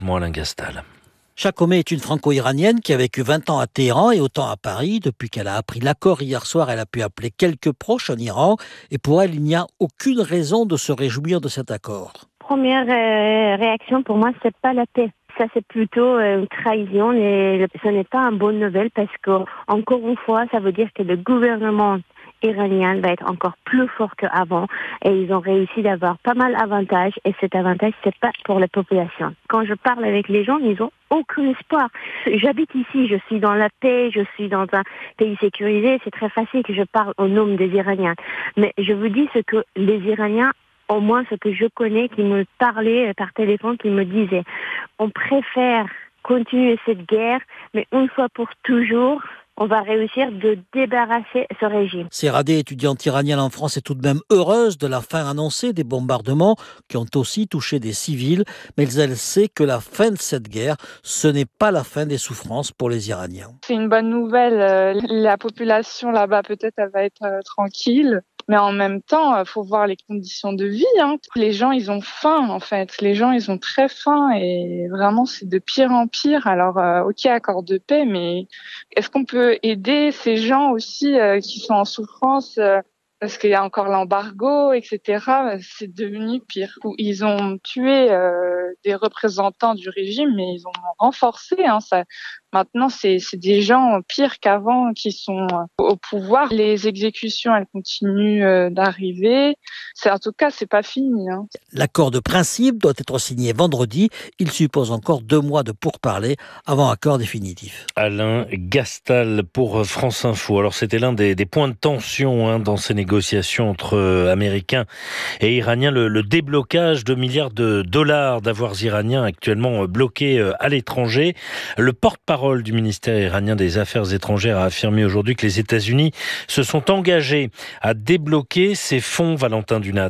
Moi, Alain Gastal. Chakome est une franco-iranienne qui a vécu 20 ans à Téhéran et autant à Paris. Depuis qu'elle a appris l'accord hier soir, elle a pu appeler quelques proches en Iran. Et pour elle, il n'y a aucune raison de se réjouir de cet accord. Première réaction pour moi, c'est pas la paix. Ça, c'est plutôt une trahison et ce n'est pas une bonne nouvelle parce que, encore une fois, ça veut dire que le gouvernement iranien va être encore plus fort qu'avant et ils ont réussi d'avoir pas mal d'avantages et cet avantage, c'est pas pour la population. Quand je parle avec les gens, ils ont aucun espoir. J'habite ici, je suis dans la paix, je suis dans un pays sécurisé, c'est très facile que je parle au nom des Iraniens. Mais je vous dis ce que les Iraniens, au moins ce que je connais, qui me parlaient par téléphone, qui me disaient on préfère continuer cette guerre, mais une fois pour toujours, on va réussir de débarrasser ce régime. Serradeh, étudiante iranienne en France, est tout de même heureuse de la fin annoncée des bombardements qui ont aussi touché des civils, mais elle sait que la fin de cette guerre, ce n'est pas la fin des souffrances pour les Iraniens. C'est une bonne nouvelle. La population là-bas, peut-être, elle va être tranquille. Mais en même temps, il faut voir les conditions de vie. Les gens, ils ont faim, en fait. Les gens, ils ont très faim et vraiment, c'est de pire en pire. Alors, ok, accord de paix, mais est-ce qu'on peut aider ces gens aussi qui sont en souffrance parce qu'il y a encore l'embargo, etc. C'est devenu pire. Ils ont tué des représentants du régime, mais ils ont renforcé. Ça. Maintenant, c'est des gens pires qu'avant qui sont au pouvoir. Les exécutions, elles continuent d'arriver. En tout cas, c'est pas fini. L'accord de principe doit être signé vendredi. Il suppose encore 2 mois de pourparlers avant accord définitif. Alain Gastal pour France Info. Alors, c'était l'un des points de tension dans ces négociations entre Américains et Iraniens. Le déblocage de milliards de dollars d'avoirs iraniens actuellement bloqués à l'étranger. Le porte-parole du ministère iranien des Affaires étrangères a affirmé aujourd'hui que les États-Unis se sont engagés à débloquer ces fonds, Valentin Dunat.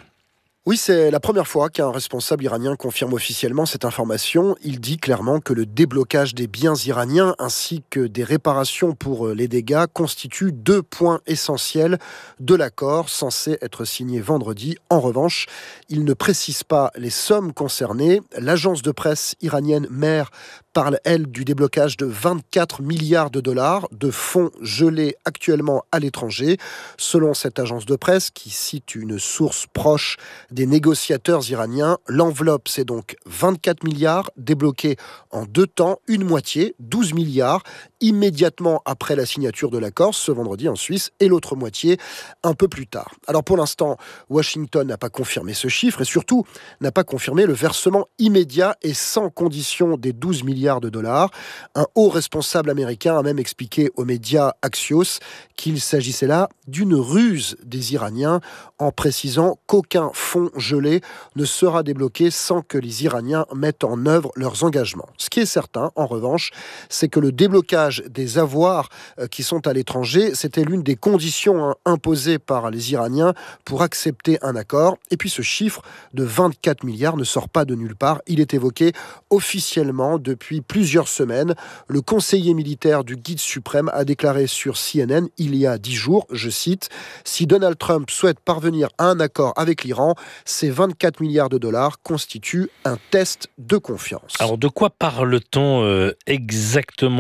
Oui, c'est la première fois qu'un responsable iranien confirme officiellement cette information. Il dit clairement que le déblocage des biens iraniens ainsi que des réparations pour les dégâts constituent 2 points essentiels de l'accord censé être signé vendredi. En revanche, il ne précise pas les sommes concernées. L'agence de presse iranienne MER parle, elle, du déblocage de 24 milliards de dollars de fonds gelés actuellement à l'étranger. Selon cette agence de presse, qui cite une source proche des négociateurs iraniens, l'enveloppe, c'est donc 24 milliards débloqués en 2 temps, une moitié, 12 milliards, immédiatement après la signature de l'accord, ce vendredi en Suisse, et l'autre moitié un peu plus tard. Alors pour l'instant, Washington n'a pas confirmé ce chiffre et surtout n'a pas confirmé le versement immédiat et sans condition des 12 milliards de dollars. Un haut responsable américain a même expliqué aux médias Axios qu'il s'agissait là d'une ruse des Iraniens en précisant qu'aucun fonds gelé ne sera débloqué sans que les Iraniens mettent en œuvre leurs engagements. Ce qui est certain, en revanche, c'est que le déblocage des avoirs qui sont à l'étranger, c'était l'une des conditions imposées par les Iraniens pour accepter un accord. Et puis ce chiffre de 24 milliards ne sort pas de nulle part. Il est évoqué officiellement depuis plusieurs semaines. Le conseiller militaire du guide suprême a déclaré sur CNN il y a 10 jours, je cite, « Si Donald Trump souhaite parvenir à un accord avec l'Iran, ces 24 milliards de dollars constituent un test de confiance. » Alors de quoi parle-t-on exactement ?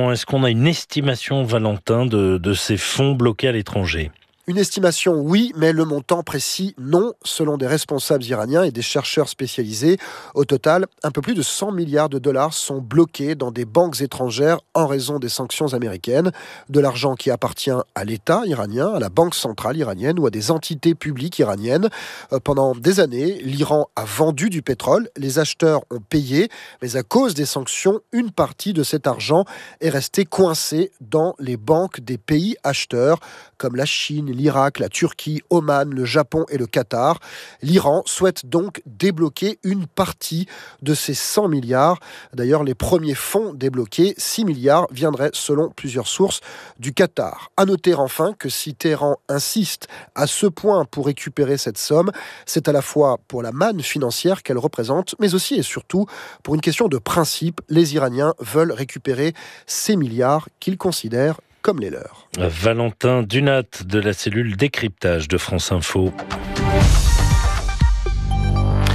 Est-ce qu'on a une estimation, Valentin, de ces fonds bloqués à l'étranger ? Une estimation, oui, mais le montant précis, non, selon des responsables iraniens et des chercheurs spécialisés. Au total, un peu plus de 100 milliards de dollars sont bloqués dans des banques étrangères en raison des sanctions américaines. De l'argent qui appartient à l'État iranien, à la Banque centrale iranienne ou à des entités publiques iraniennes. Pendant des années, l'Iran a vendu du pétrole, les acheteurs ont payé, mais à cause des sanctions, une partie de cet argent est restée coincée dans les banques des pays acheteurs, comme la Chine, l'Irak, la Turquie, Oman, le Japon et le Qatar. L'Iran souhaite donc débloquer une partie de ces 100 milliards. D'ailleurs, les premiers fonds débloqués, 6 milliards, viendraient selon plusieurs sources du Qatar. À noter enfin que si Téhéran insiste à ce point pour récupérer cette somme, c'est à la fois pour la manne financière qu'elle représente, mais aussi et surtout pour une question de principe. Les Iraniens veulent récupérer ces milliards qu'ils considèrent comme les leurs. Valentin Dunat de la cellule décryptage de France Info.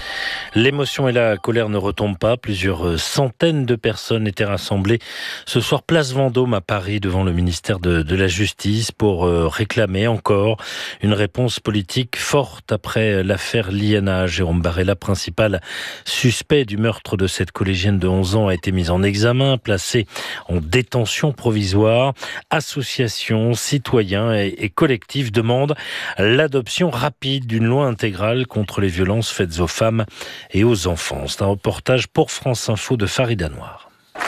L'émotion et la colère ne retombent pas. Plusieurs centaines de personnes étaient rassemblées ce soir place Vendôme à Paris devant le ministère de la Justice pour réclamer encore une réponse politique forte après l'affaire Liana. Jérôme Barella, principal suspect du meurtre de cette collégienne de 11 ans, a été mis en examen, placé en détention provisoire. Associations, citoyens et collectifs demandent l'adoption rapide d'une loi intégrale contre les violences faites aux femmes et aux enfants. C'est un reportage pour France Info de Farid Anouar.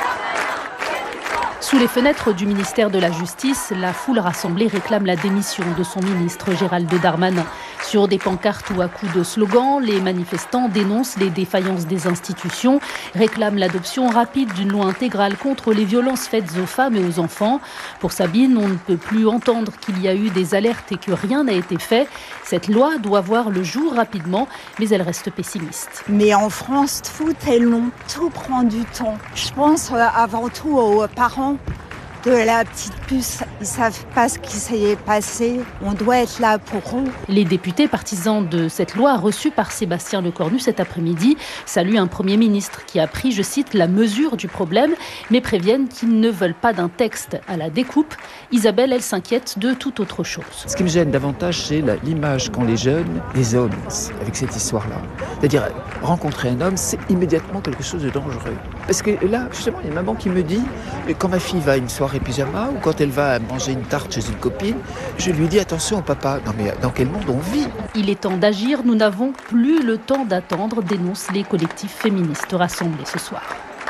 Sous les fenêtres du ministère de la Justice, la foule rassemblée réclame la démission de son ministre Gérald Darmanin. Sur des pancartes ou à coups de slogans, les manifestants dénoncent les défaillances des institutions, réclament l'adoption rapide d'une loi intégrale contre les violences faites aux femmes et aux enfants. Pour Sabine, on ne peut plus entendre qu'il y a eu des alertes et que rien n'a été fait. Cette loi doit voir le jour rapidement, mais elle reste pessimiste. Mais en France, tout est long, tout prend du temps. Je pense avant tout aux parents de la petite puce. Ils savent pas ce qui s'est passé. On doit être là pour eux. Les députés partisans de cette loi reçus par Sébastien Lecornu cet après-midi saluent un Premier ministre qui a pris, je cite, la mesure du problème, mais préviennent qu'ils ne veulent pas d'un texte à la découpe. Isabelle, elle s'inquiète de toute autre chose. Ce qui me gêne davantage, c'est l'image qu'ont les jeunes, les hommes, avec cette histoire-là. C'est-à-dire, rencontrer un homme, c'est immédiatement quelque chose de dangereux. Parce que là, justement, il y a une maman qui me dit, quand ma fille va à une soirée pyjama ou quand elle va manger une tarte chez une copine, je lui dis attention papa, non mais dans quel monde on vit ? Il est temps d'agir, nous n'avons plus le temps d'attendre, dénoncent les collectifs féministes rassemblés ce soir.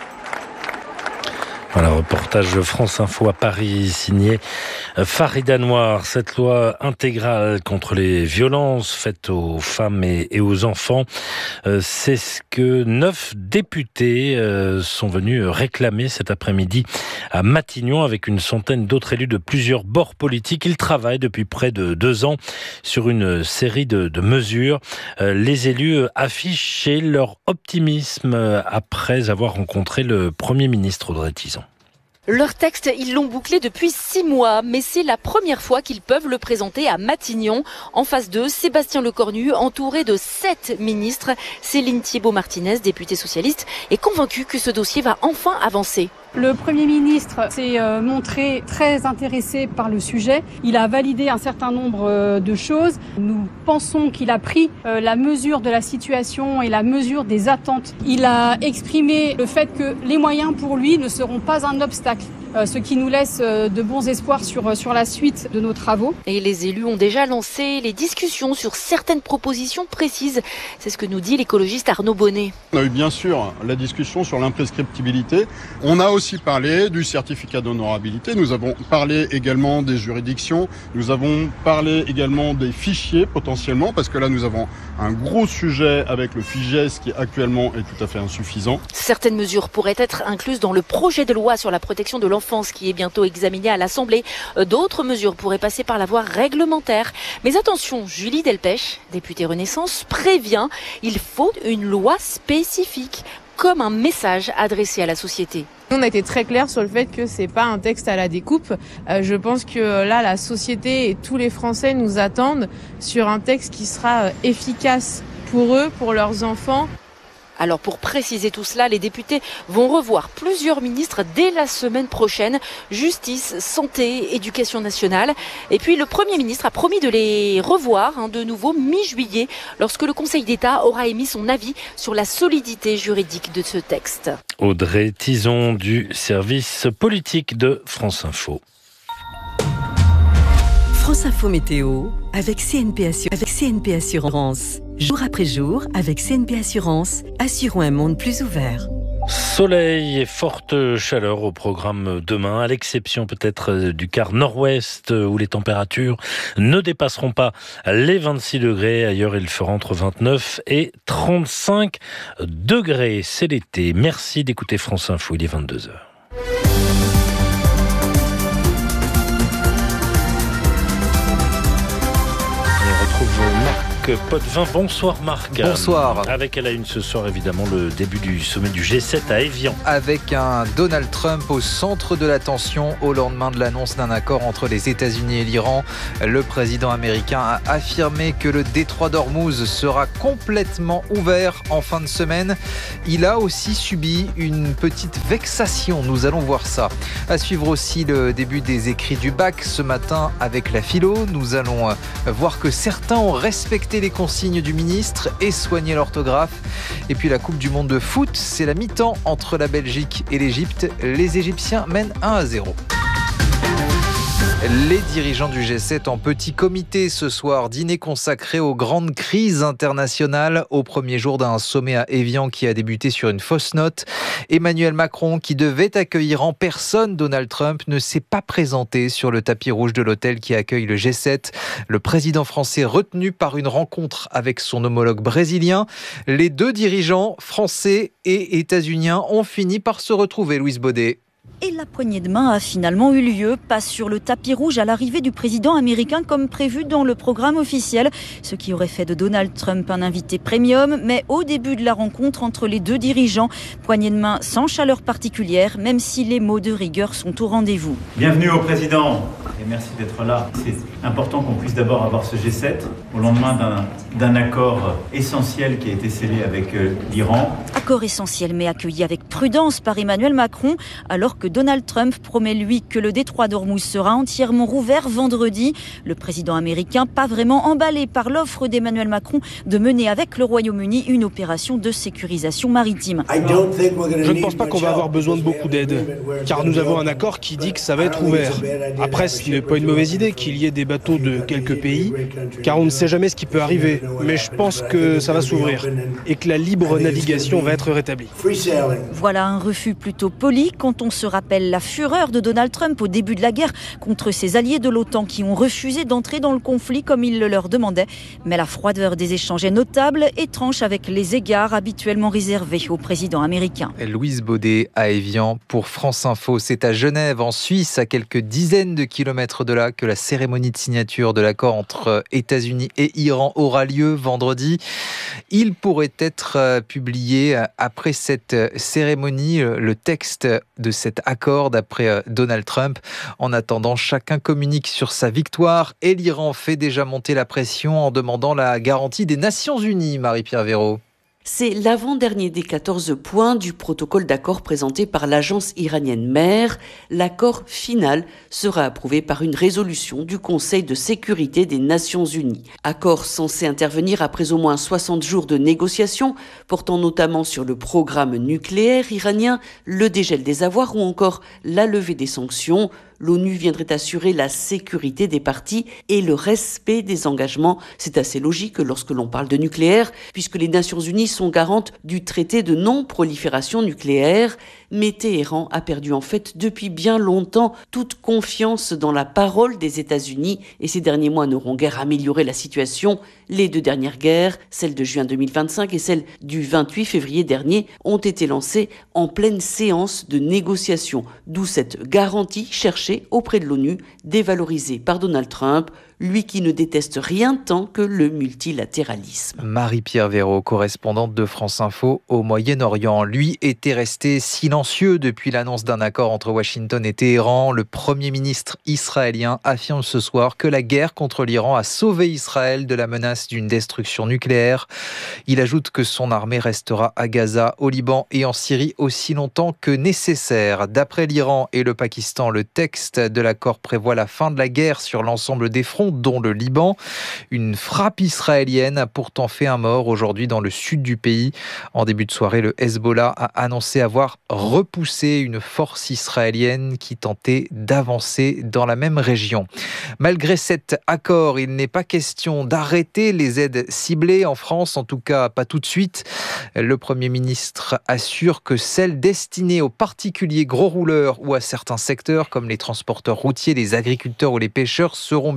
Voilà, reportage France Info à Paris, signé Farid Anouar. Cette loi intégrale contre les violences faites aux femmes et aux enfants, c'est ce que 9 députés sont venus réclamer cet après-midi à Matignon avec une centaine d'autres élus de plusieurs bords politiques. Ils travaillent depuis près de 2 ans sur une série de mesures. Les élus affichent leur optimisme après avoir rencontré le Premier ministre Audrey Tizon. Leur texte, ils l'ont bouclé depuis 6 mois, mais c'est la première fois qu'ils peuvent le présenter à Matignon. En face d'eux, Sébastien Lecornu, entouré de 7 ministres. Céline Thiébaut-Martinez, députée socialiste, est convaincue que ce dossier va enfin avancer. Le Premier ministre s'est montré très intéressé par le sujet. Il a validé un certain nombre de choses. Nous pensons qu'il a pris la mesure de la situation et la mesure des attentes. Il a exprimé le fait que les moyens pour lui ne seront pas un obstacle. Ce qui nous laisse de bons espoirs sur la suite de nos travaux. Et les élus ont déjà lancé les discussions sur certaines propositions précises. C'est ce que nous dit l'écologiste Arnaud Bonnet. On a eu bien sûr la discussion sur l'imprescriptibilité. On a aussi parlé du certificat d'honorabilité. Nous avons parlé également des juridictions. Nous avons parlé également des fichiers potentiellement, parce que là nous avons un gros sujet avec le FIGES qui actuellement est tout à fait insuffisant. Certaines mesures pourraient être incluses dans le projet de loi sur la protection de l'enfance qui est bientôt examiné à l'Assemblée. D'autres mesures pourraient passer par la voie réglementaire. Mais attention, Julie Delpech, députée Renaissance, prévient, il faut une loi spécifique, comme un message adressé à la société. On a été très clair sur le fait que c'est pas un texte à la découpe. Je pense que là, la société et tous les Français nous attendent sur un texte qui sera efficace pour eux, pour leurs enfants. Alors pour préciser tout cela, les députés vont revoir plusieurs ministres dès la semaine prochaine. Justice, santé, éducation nationale. Et puis le Premier ministre a promis de les revoir de nouveau mi-juillet lorsque le Conseil d'État aura émis son avis sur la solidité juridique de ce texte. Audrey Tizon du service politique de France Info. France Info Météo avec CNP Assurance. Jour après jour, avec CNP Assurance, assurons un monde plus ouvert. Soleil et forte chaleur au programme demain, à l'exception peut-être du quart nord-ouest où les températures ne dépasseront pas les 26 degrés. Ailleurs, il fera entre 29 et 35 degrés. C'est l'été. Merci d'écouter France Info, il est 22h. On retrouve Marc Potvin. Bonsoir Marc. Bonsoir. Avec à la une ce soir évidemment le début du sommet du G7 à Évian. Avec un Donald Trump au centre de l'attention au lendemain de l'annonce d'un accord entre les États-Unis et l'Iran. Le président américain a affirmé que le détroit d'Ormuz sera complètement ouvert en fin de semaine. Il a aussi subi une petite vexation. Nous allons voir ça. À suivre aussi le début des écrits du bac ce matin avec la philo. Nous allons voir que certains ont respecté les consignes du ministre et soigné l'orthographe. Et puis la Coupe du Monde de foot, c'est la mi-temps entre la Belgique et l'Égypte. Les Égyptiens mènent 1-0. Les dirigeants du G7 en petit comité ce soir, dîner consacré aux grandes crises internationales au premier jour d'un sommet à Évian qui a débuté sur une fausse note. Emmanuel Macron, qui devait accueillir en personne Donald Trump, ne s'est pas présenté sur le tapis rouge de l'hôtel qui accueille le G7. Le président français retenu par une rencontre avec son homologue brésilien. Les deux dirigeants, français et états-uniens, ont fini par se retrouver, Louise Baudet. Et la poignée de main a finalement eu lieu, pas sur le tapis rouge à l'arrivée du président américain comme prévu dans le programme officiel, ce qui aurait fait de Donald Trump un invité premium, mais au début de la rencontre entre les deux dirigeants, poignée de main sans chaleur particulière, même si les mots de rigueur sont au rendez-vous. Bienvenue au président et merci d'être là. C'est important qu'on puisse d'abord avoir ce G7 au lendemain d'un accord essentiel qui a été scellé avec l'Iran. Accord essentiel mais accueilli avec prudence par Emmanuel Macron, alors que Donald Trump promet lui que le détroit d'Ormuz sera entièrement rouvert vendredi. Le président américain pas vraiment emballé par l'offre d'Emmanuel Macron de mener avec le Royaume-Uni une opération de sécurisation maritime. Je ne pense pas qu'on va avoir besoin de beaucoup d'aide, car nous avons un accord qui dit que ça va être ouvert. Après, ce n'est pas une mauvaise idée qu'il y ait des bateaux de quelques pays, car on ne sait jamais ce qui peut arriver. Mais je pense que ça va s'ouvrir et que la libre navigation va être rétablie. Voilà un refus plutôt poli quand on se rappelle la fureur de Donald Trump au début de la guerre contre ses alliés de l'OTAN qui ont refusé d'entrer dans le conflit comme il le leur demandait. Mais la froideur des échanges est notable et tranche avec les égards habituellement réservés au président américain. Louise Baudet à Évian pour France Info. C'est à Genève, en Suisse, à quelques dizaines de kilomètres de là, que la cérémonie de signature de l'accord entre États-Unis et Iran aura lieu vendredi. Il pourrait être publié après cette cérémonie, le texte de cet accord d'après Donald Trump. En attendant, chacun communique sur sa victoire et l'Iran fait déjà monter la pression en demandant la garantie des Nations Unies, Marie-Pierre Véraud. C'est l'avant-dernier des 14 points du protocole d'accord présenté par l'agence iranienne MER. L'accord final sera approuvé par une résolution du Conseil de sécurité des Nations Unies. Accord censé intervenir après au moins 60 jours de négociations, portant notamment sur le programme nucléaire iranien, le dégel des avoirs ou encore la levée des sanctions. L'ONU viendrait assurer la sécurité des parties et le respect des engagements. C'est assez logique lorsque l'on parle de nucléaire, puisque les Nations Unies sont garantes du traité de non-prolifération nucléaire. Mais Téhéran a perdu en fait depuis bien longtemps toute confiance dans la parole des États-Unis et ces derniers mois n'auront guère amélioré la situation. Les deux dernières guerres, celle de juin 2025 et celle du 28 février dernier, ont été lancées en pleine séance de négociation, d'où cette garantie cherchée auprès de l'ONU, dévalorisée par Donald Trump, lui qui ne déteste rien tant que le multilatéralisme. Marie-Pierre Véraud, correspondante de France Info au Moyen-Orient, lui était resté silencieux depuis l'annonce d'un accord entre Washington et Téhéran. Le Premier ministre israélien affirme ce soir que la guerre contre l'Iran a sauvé Israël de la menace d'une destruction nucléaire. Il ajoute que son armée restera à Gaza, au Liban et en Syrie aussi longtemps que nécessaire. D'après l'Iran et le Pakistan, le texte de l'accord prévoit la fin de la guerre sur l'ensemble des fronts, dont le Liban. Une frappe israélienne a pourtant fait un mort aujourd'hui dans le sud du pays. En début de soirée, le Hezbollah a annoncé avoir repoussé une force israélienne qui tentait d'avancer dans la même région. Malgré cet accord, il n'est pas question d'arrêter les aides ciblées en France, en tout cas pas tout de suite. Le Premier ministre assure que celles destinées aux particuliers gros rouleurs ou à certains secteurs comme les transporteurs routiers, les agriculteurs ou les pêcheurs seront bien versées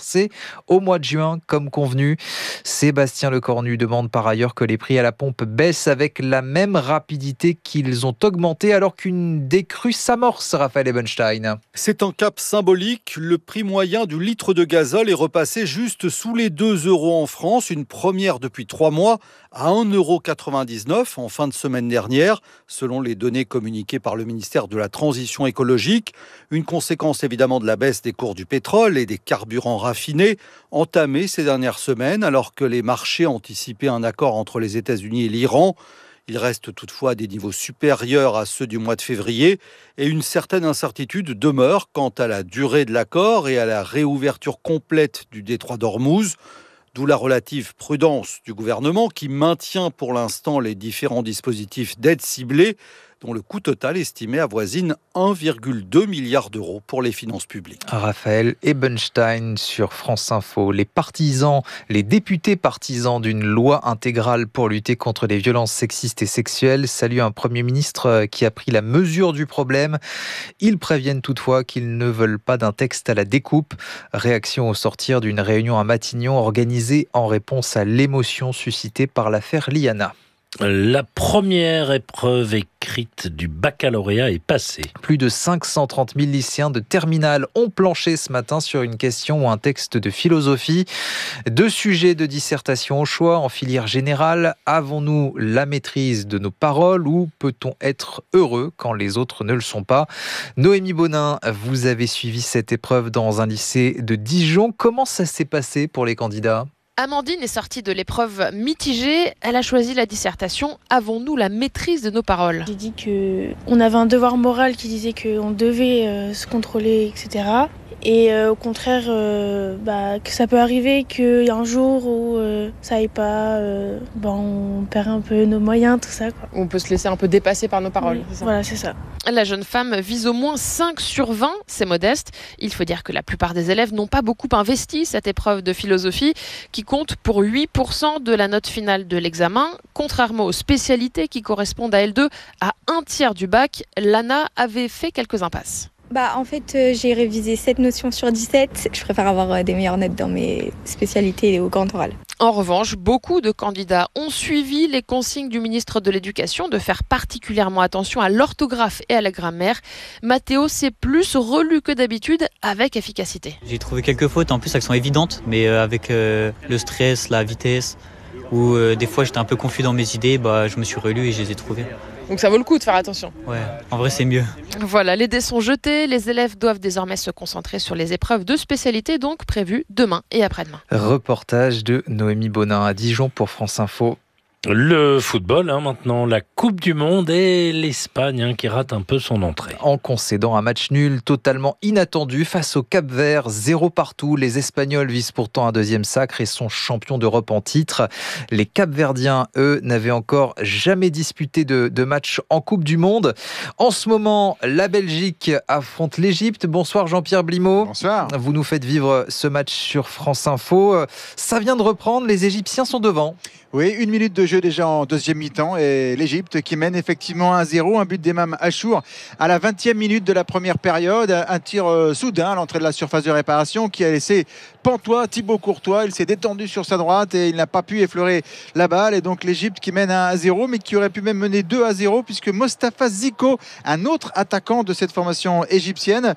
reversés au mois de juin comme convenu. Sébastien Lecornu demande par ailleurs que les prix à la pompe baissent avec la même rapidité qu'ils ont augmenté alors qu'une décrue s'amorce, Raphaël Ebenstein. C'est un cap symbolique. Le prix moyen du litre de gazole est repassé juste sous les 2 € en France, une première depuis 3 mois, à 1,99 € en fin de semaine dernière, selon les données communiquées par le ministère de la Transition écologique. Une conséquence évidemment de la baisse des cours du pétrole et des carburants raffinés, entamée ces dernières semaines, alors que les marchés anticipaient un accord entre les États-Unis et l'Iran. Il reste toutefois à des niveaux supérieurs à ceux du mois de février et une certaine incertitude demeure quant à la durée de l'accord et à la réouverture complète du détroit d'Ormuz. D'où la relative prudence du gouvernement qui maintient pour l'instant les différents dispositifs d'aide ciblée dont le coût total estimé avoisine 1,2 milliard d'euros pour les finances publiques. Raphaël Ebenstein sur France Info. Les députés partisans d'une loi intégrale pour lutter contre les violences sexistes et sexuelles saluent un Premier ministre qui a pris la mesure du problème. Ils préviennent toutefois qu'ils ne veulent pas d'un texte à la découpe. Réaction au sortir d'une réunion à Matignon organisée en réponse à l'émotion suscitée par l'affaire Liana. La première épreuve écrite du baccalauréat est passée. Plus de 530 000 lycéens de terminale ont planché ce matin sur une question ou un texte de philosophie. 2 sujets de dissertation au choix en filière générale. Avons-nous la maîtrise de nos paroles ou peut-on être heureux quand les autres ne le sont pas ? Noémie Bonin, vous avez suivi cette épreuve dans un lycée de Dijon. Comment ça s'est passé pour les candidats ? Amandine est sortie de l'épreuve mitigée. Elle a choisi la dissertation « Avons-nous la maîtrise de nos paroles ?» J'ai dit qu'on avait un devoir moral qui disait qu'on devait se contrôler, etc. Et au contraire, que ça peut arriver qu'il y a un jour où ça aille pas, on perd un peu nos moyens, tout ça, quoi. On peut se laisser un peu dépasser par nos paroles. Oui, c'est ça. Voilà, c'est ça. La jeune femme vise au moins 5 sur 20, c'est modeste. Il faut dire que la plupart des élèves n'ont pas beaucoup investi cette épreuve de philosophie qui compte pour 8% de la note finale de l'examen. Contrairement aux spécialités qui correspondent à L2 à 1/3 du bac, l'ANA avait fait quelques impasses. En fait, j'ai révisé 7 notions sur 17. Je préfère avoir des meilleures notes dans mes spécialités et au grand oral. En revanche, beaucoup de candidats ont suivi les consignes du ministre de l'Éducation de faire particulièrement attention à l'orthographe et à la grammaire. Mathéo s'est plus relu que d'habitude avec efficacité. J'ai trouvé quelques fautes, en plus elles sont évidentes, mais avec le stress, la vitesse, ou des fois j'étais un peu confus dans mes idées, je me suis relu et je les ai trouvées. Donc ça vaut le coup de faire attention. Ouais, en vrai c'est mieux. Voilà, les dés sont jetés. Les élèves doivent désormais se concentrer sur les épreuves de spécialité, donc prévues demain et après-demain. Reportage de Noémie Bonin à Dijon pour France Info. Le football, maintenant, la Coupe du Monde et l'Espagne qui rate un peu son entrée. En concédant un match nul totalement inattendu face au Cap-Vert, 0 partout. Les Espagnols visent pourtant un 2e sacre et sont champions d'Europe en titre. Les Cap-Verdiens, eux, n'avaient encore jamais disputé de match en Coupe du Monde. En ce moment, la Belgique affronte l'Égypte. Bonsoir Jean-Pierre Blimaud. Bonsoir. Vous nous faites vivre ce match sur France Info. Ça vient de reprendre, les Égyptiens sont devant. Oui, 1 minute de jeu déjà en 2e mi-temps et l'Égypte qui mène effectivement 1-0, un but d'Emam Achour à la 20e minute de la première période, un tir soudain à l'entrée de la surface de réparation qui a laissé pantois Thibaut Courtois. Il s'est détendu sur sa droite et il n'a pas pu effleurer la balle et donc l'Égypte qui mène 1-0 mais qui aurait pu même mener 2-0 puisque Mostafa Ziko, un autre attaquant de cette formation égyptienne,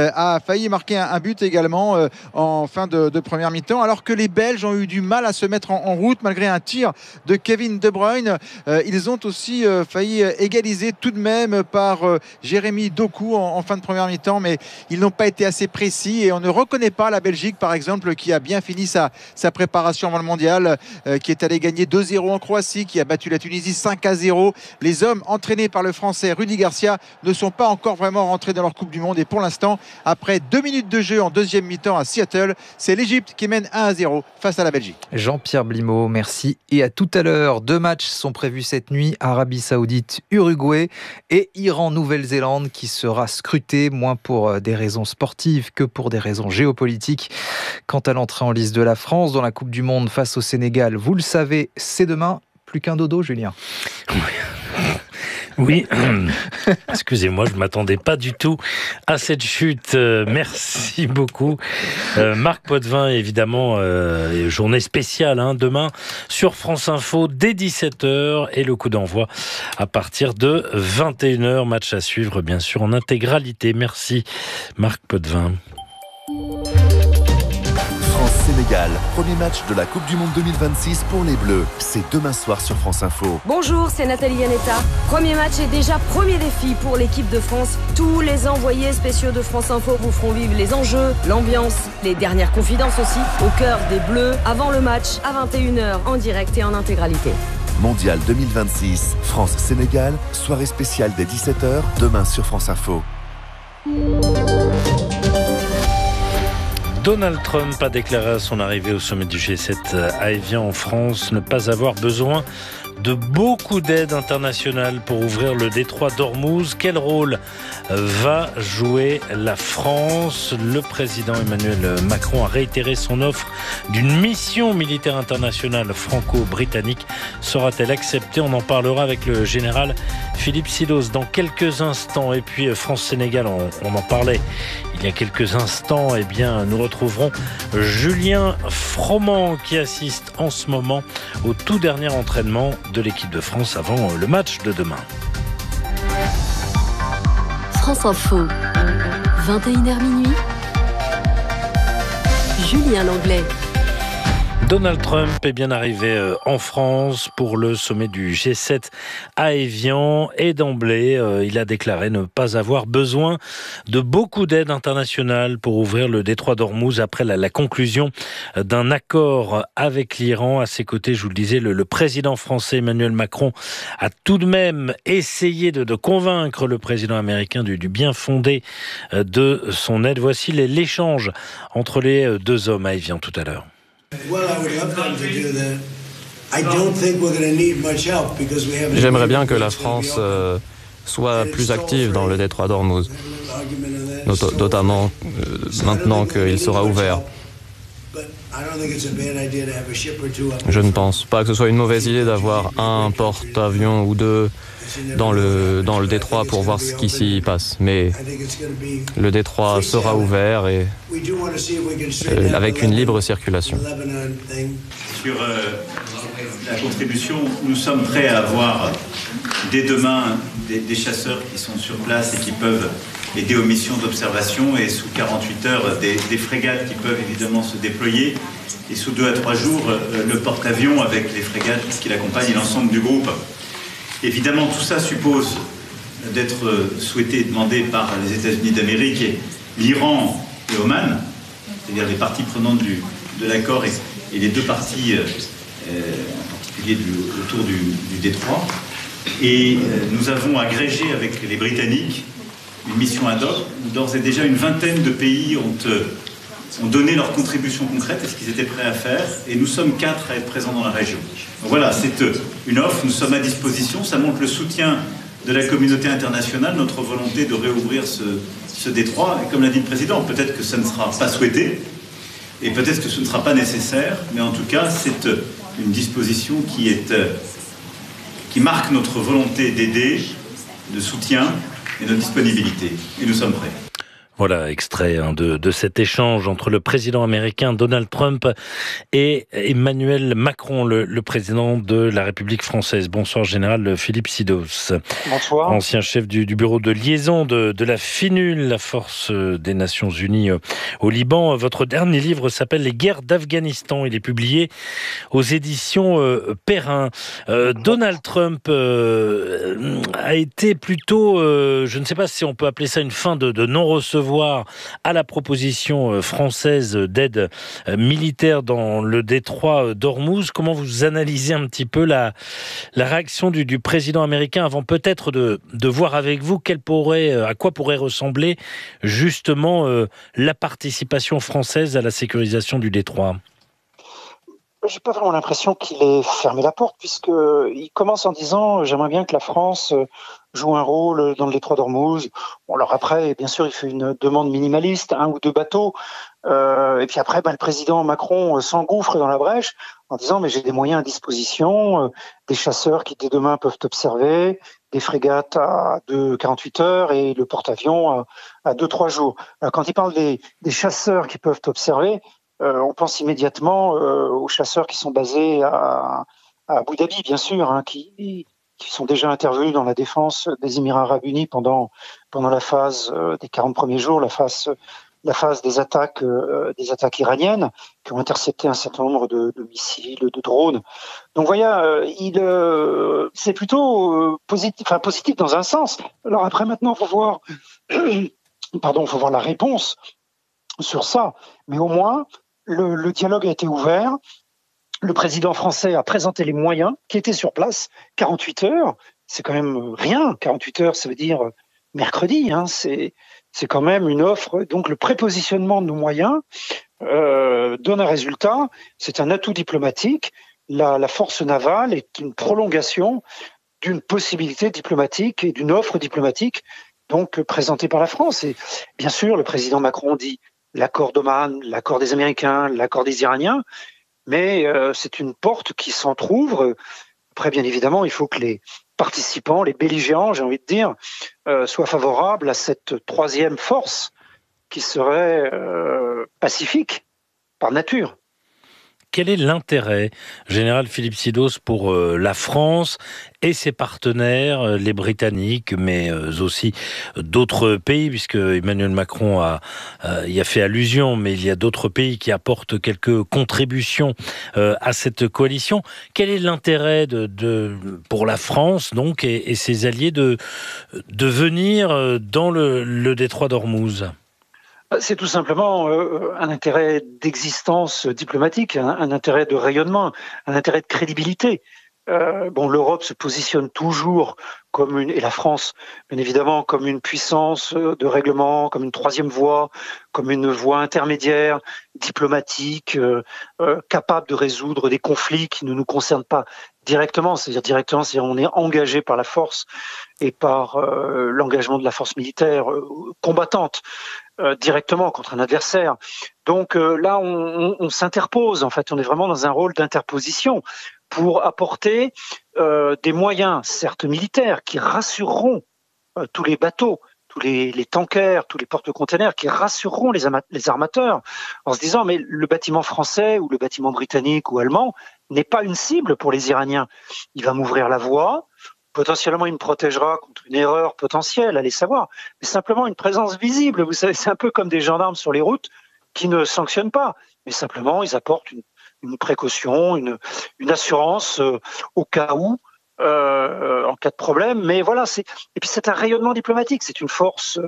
a failli marquer un but également en fin de première mi-temps alors que les Belges ont eu du mal à se mettre en route malgré un tir de Kevin De Bruyne. Ils ont aussi failli égaliser tout de même par Jérémy Doku en fin de première mi-temps, mais ils n'ont pas été assez précis et on ne reconnaît pas la Belgique par exemple qui a bien fini sa préparation avant le mondial, qui est allé gagner 2-0 en Croatie, qui a battu la Tunisie 5-0. Les hommes entraînés par le français Rudy Garcia ne sont pas encore vraiment rentrés dans leur Coupe du Monde et pour l'instant, après 2 minutes de jeu en 2e mi-temps à Seattle, c'est l'Égypte qui mène 1-0 face à la Belgique. Jean-Pierre Blimaud, merci. Et à tout à l'heure, 2 matchs sont prévus cette nuit, Arabie Saoudite, Uruguay et Iran, Nouvelle-Zélande qui sera scruté, moins pour des raisons sportives que pour des raisons géopolitiques. Quant à l'entrée en lice de la France dans la Coupe du Monde face au Sénégal, vous le savez, c'est demain. Plus qu'un dodo, Julien. Oui, excusez-moi, je ne m'attendais pas du tout à cette chute. Merci beaucoup. Marc Potvin, évidemment, journée spéciale demain sur France Info dès 17h et le coup d'envoi à partir de 21h. Match à suivre, bien sûr, en intégralité. Merci Marc Potvin. France-Sénégal, premier match de la Coupe du Monde 2026 pour les Bleus. C'est demain soir sur France Info. Bonjour, c'est Nathalie Yanetta. Premier match et déjà premier défi pour l'équipe de France. Tous les envoyés spéciaux de France Info vous feront vivre les enjeux, l'ambiance, les dernières confidences aussi, au cœur des Bleus, avant le match, à 21h, en direct et en intégralité. Mondial 2026, France-Sénégal, soirée spéciale dès 17h, demain sur France Info. Donald Trump a déclaré à son arrivée au sommet du G7 à Évian en France ne pas avoir besoin de beaucoup d'aide internationale pour ouvrir le détroit d'Ormuz. Quel rôle va jouer la France ? Le président Emmanuel Macron a réitéré son offre d'une mission militaire internationale franco-britannique. Sera-t-elle acceptée ? On en parlera avec le général Philippe Sidos dans quelques instants. Et puis France-Sénégal, on en parlait il y a quelques instants. Eh bien, nous retrouverons Julien Froment qui assiste en ce moment au tout dernier entraînement de l'équipe de France avant le match de demain. France Info, 21h minuit. Julien Langlais. Donald Trump est bien arrivé en France pour le sommet du G7 à Évian et d'emblée, il a déclaré ne pas avoir besoin de beaucoup d'aide internationale pour ouvrir le détroit d'Ormuz après la conclusion d'un accord avec l'Iran. À ses côtés, je vous le disais, le président français Emmanuel Macron a tout de même essayé de convaincre le président américain du bien fondé de son aide. Voici l'échange entre les deux hommes à Évian tout à l'heure. J'aimerais bien que la France soit plus active dans le détroit d'Ormuz, notamment maintenant qu'il sera ouvert. Je ne pense pas que ce soit une mauvaise idée d'avoir un porte-avions ou deux dans le détroit pour voir ce qui s'y passe. Mais le détroit sera ouvert et avec une libre circulation. Sur la contribution, nous sommes prêts à avoir dès demain des chasseurs qui sont sur place et qui peuvent aider aux missions d'observation et sous 48 heures des frégates qui peuvent évidemment se déployer et sous 2 à 3 jours le porte-avions avec les frégates qui l'accompagnent et l'ensemble du groupe. Évidemment, tout ça suppose d'être souhaité et demandé par les États-Unis d'Amérique et l'Iran et Oman, c'est-à-dire les parties prenantes de l'accord et les deux parties, en particulier autour du détroit. Et nous avons agrégé avec les Britanniques une mission ad hoc où d'ores et déjà une vingtaine de pays ont donné leur contribution concrète et ce qu'ils étaient prêts à faire. Et nous sommes 4 à être présents dans la région. Donc voilà, c'est une offre, nous sommes à disposition. Ça montre le soutien de la communauté internationale, notre volonté de réouvrir ce détroit. Et comme l'a dit le président, peut-être que ça ne sera pas souhaité et peut-être que ce ne sera pas nécessaire. Mais en tout cas, c'est une disposition qui marque notre volonté d'aider, de soutien et de disponibilité. Et nous sommes prêts. Voilà, extrait de cet échange entre le président américain Donald Trump et Emmanuel Macron, le président de la République française. Bonsoir, général Philippe Sidos. Bonsoir. Ancien chef du bureau de liaison de la FINUL, la Force des Nations Unies au Liban. Votre dernier livre s'appelle « Les guerres d'Afghanistan ». Il est publié aux éditions Perrin. Donald Trump a été plutôt, je ne sais pas si on peut appeler ça une fin de non-recevoir à la proposition française d'aide militaire dans le détroit d'Ormuz. Comment vous analysez un petit peu la réaction du président américain avant peut-être de voir avec vous à quoi pourrait ressembler justement la participation française à la sécurisation du détroit ? J'ai pas vraiment l'impression qu'il ait fermé la porte, puisqu'il commence en disant « j'aimerais bien que la France joue un rôle dans le détroit d'Ormuz ». Bon, alors après, bien sûr, il fait une demande minimaliste, 1 ou 2 bateaux. Et puis après, le président Macron s'engouffre dans la brèche en disant mais j'ai des moyens à disposition, des chasseurs qui dès demain peuvent observer, des frégates à 48 heures et le porte-avions à 2-3 jours. Alors, quand il parle des chasseurs qui peuvent observer, on pense immédiatement aux chasseurs qui sont basés à Abu Dhabi, bien sûr, hein, qui sont déjà intervenus dans la défense des Émirats Arabes Unis pendant la phase des 40 premiers jours, la phase des attaques iraniennes qui ont intercepté un certain nombre de missiles, de drones. Donc voilà, c'est plutôt positif dans un sens. Alors après, maintenant, faut voir la réponse sur ça. Mais au moins, le dialogue a été ouvert. Le président français a présenté les moyens qui étaient sur place. 48 heures, c'est quand même rien. 48 heures, ça veut dire mercredi. Hein, c'est quand même une offre. Donc le prépositionnement de nos moyens donne un résultat. C'est un atout diplomatique. La force navale est une prolongation d'une possibilité diplomatique et d'une offre diplomatique donc présentée par la France. Et bien sûr, le président Macron dit l'accord d'Oman, l'accord des Américains, l'accord des Iraniens. Mais c'est une porte qui s'entrouvre. Après, bien évidemment, il faut que les participants, les belligérants, j'ai envie de dire, soient favorables à cette troisième force qui serait pacifique par nature. Quel est l'intérêt, Général Philippe Sidos, pour la France et ses partenaires, les Britanniques, mais aussi d'autres pays, puisque Emmanuel Macron y a fait allusion, mais il y a d'autres pays qui apportent quelques contributions à cette coalition. Quel est l'intérêt pour la France, donc, et ses alliés de venir dans le détroit d'Ormuz ? C'est tout simplement un intérêt d'existence diplomatique, un intérêt de rayonnement, un intérêt de crédibilité. L'Europe se positionne toujours et la France, bien évidemment, comme une puissance de règlement, comme une troisième voie, comme une voie intermédiaire, diplomatique, capable de résoudre des conflits qui ne nous concernent pas directement. C'est-à-dire on est engagé par la force et par l'engagement de la force militaire combattante directement contre un adversaire. Donc là, on s'interpose. En fait, on est vraiment dans un rôle d'interposition pour apporter des moyens, certes militaires, qui rassureront tous les bateaux, tous les tankers, tous les porte-containers, qui rassureront les armateurs en se disant mais le bâtiment français ou le bâtiment britannique ou allemand n'est pas une cible pour les Iraniens. Il va m'ouvrir la voie. Potentiellement, il me protégera contre une erreur potentielle, allez savoir. Mais simplement une présence visible. Vous savez, c'est un peu comme des gendarmes sur les routes qui ne sanctionnent pas. Mais simplement, ils apportent une précaution, une assurance au cas où, en cas de problème. Mais voilà, et puis c'est un rayonnement diplomatique. C'est une force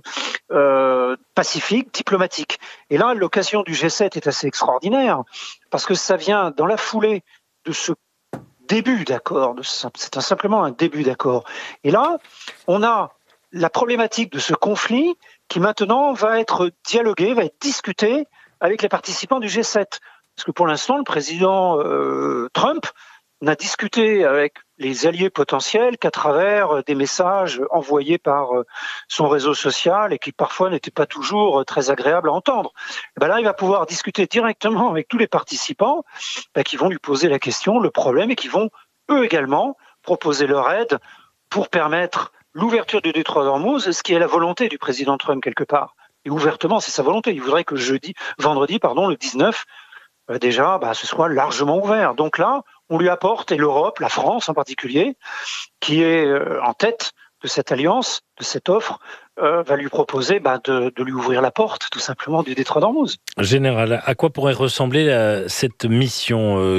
pacifique, diplomatique. Et là, l'occasion du G7 est assez extraordinaire parce que ça vient dans la foulée de ce début d'accord, c'est simplement un début d'accord. Et là, on a la problématique de ce conflit qui maintenant va être dialogué, va être discuté avec les participants du G7. Parce que pour l'instant, le président Trump n'a discuté avec les alliés potentiels qu'à travers des messages envoyés par son réseau social et qui parfois n'étaient pas toujours très agréables à entendre. Et ben là, il va pouvoir discuter directement avec tous les participants qui vont lui poser la question, le problème, et qui vont eux également proposer leur aide pour permettre l'ouverture du détroit d'Ormuz, ce qui est la volonté du président Trump quelque part. Et ouvertement, c'est sa volonté. Il voudrait que vendredi, le 19, déjà, ce soit largement ouvert. Donc là, on lui apporte, et l'Europe, la France en particulier, qui est en tête de cette alliance, de cette offre, va lui proposer de lui ouvrir la porte, tout simplement, du détroit d'Ormuz. Général, à quoi pourrait ressembler cette mission ?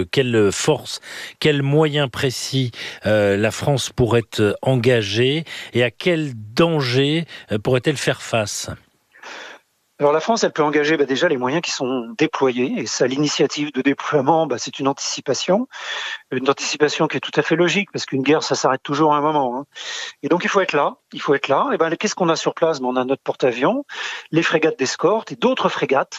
Quelle force, quels moyens précis la France pourrait engager et à quel danger pourrait-elle faire face ? Alors la France, elle peut engager déjà les moyens qui sont déployés, et ça, l'initiative de déploiement, c'est une anticipation qui est tout à fait logique, parce qu'une guerre, ça s'arrête toujours à un moment. Hein. Et donc il faut être là. Et qu'est-ce qu'on a sur place ? On a notre porte-avions, les frégates d'escorte et d'autres frégates,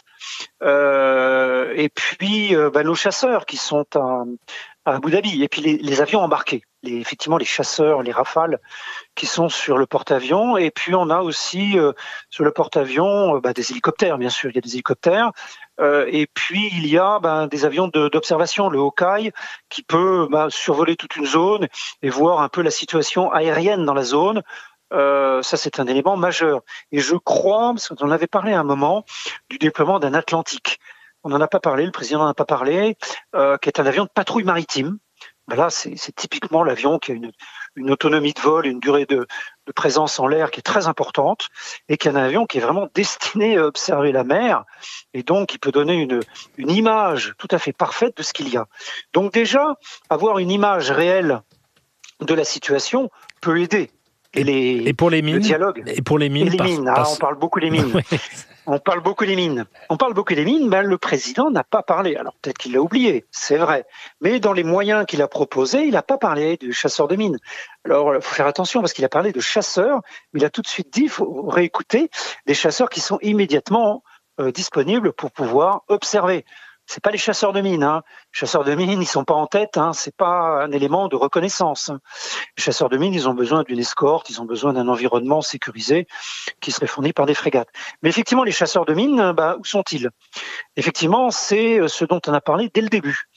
et puis nos chasseurs qui sont à Abu Dhabi, et puis les avions embarqués. effectivement les chasseurs, les Rafales qui sont sur le porte-avions. Et puis on a aussi sur le porte-avions des hélicoptères, bien sûr, il y a des hélicoptères. Et puis il y a des avions d'observation, le Hawkeye, qui peut survoler toute une zone et voir un peu la situation aérienne dans la zone. Ça, c'est un élément majeur. Et je crois, parce qu'on en avait parlé à un moment, du déploiement d'un Atlantique. On n'en a pas parlé, le président n'en a pas parlé, qui est un avion de patrouille maritime. Là, c'est typiquement l'avion qui a une autonomie de vol, une durée de présence en l'air qui est très importante, et qui est un avion qui est vraiment destiné à observer la mer, et donc il peut donner une image tout à fait parfaite de ce qu'il y a. Donc déjà, avoir une image réelle de la situation peut aider. Et pour les mines, le dialogue. Et pour les mines, on parle beaucoup des mines. On parle beaucoup des mines. Le président n'a pas parlé. Alors peut-être qu'il l'a oublié, c'est vrai. Mais dans les moyens qu'il a proposés, il n'a pas parlé de chasseurs de mines. Alors il faut faire attention parce qu'il a parlé de chasseurs, mais il a tout de suite dit, il faut réécouter, des chasseurs qui sont immédiatement disponibles pour pouvoir observer. C'est pas les chasseurs de mines, Les chasseurs de mines, ils sont pas en tête, C'est pas un élément de reconnaissance. Les chasseurs de mines, ils ont besoin d'une escorte, ils ont besoin d'un environnement sécurisé qui serait fourni par des frégates. Mais effectivement, les chasseurs de mines, où sont-ils? Effectivement, c'est ce dont on a parlé dès le début.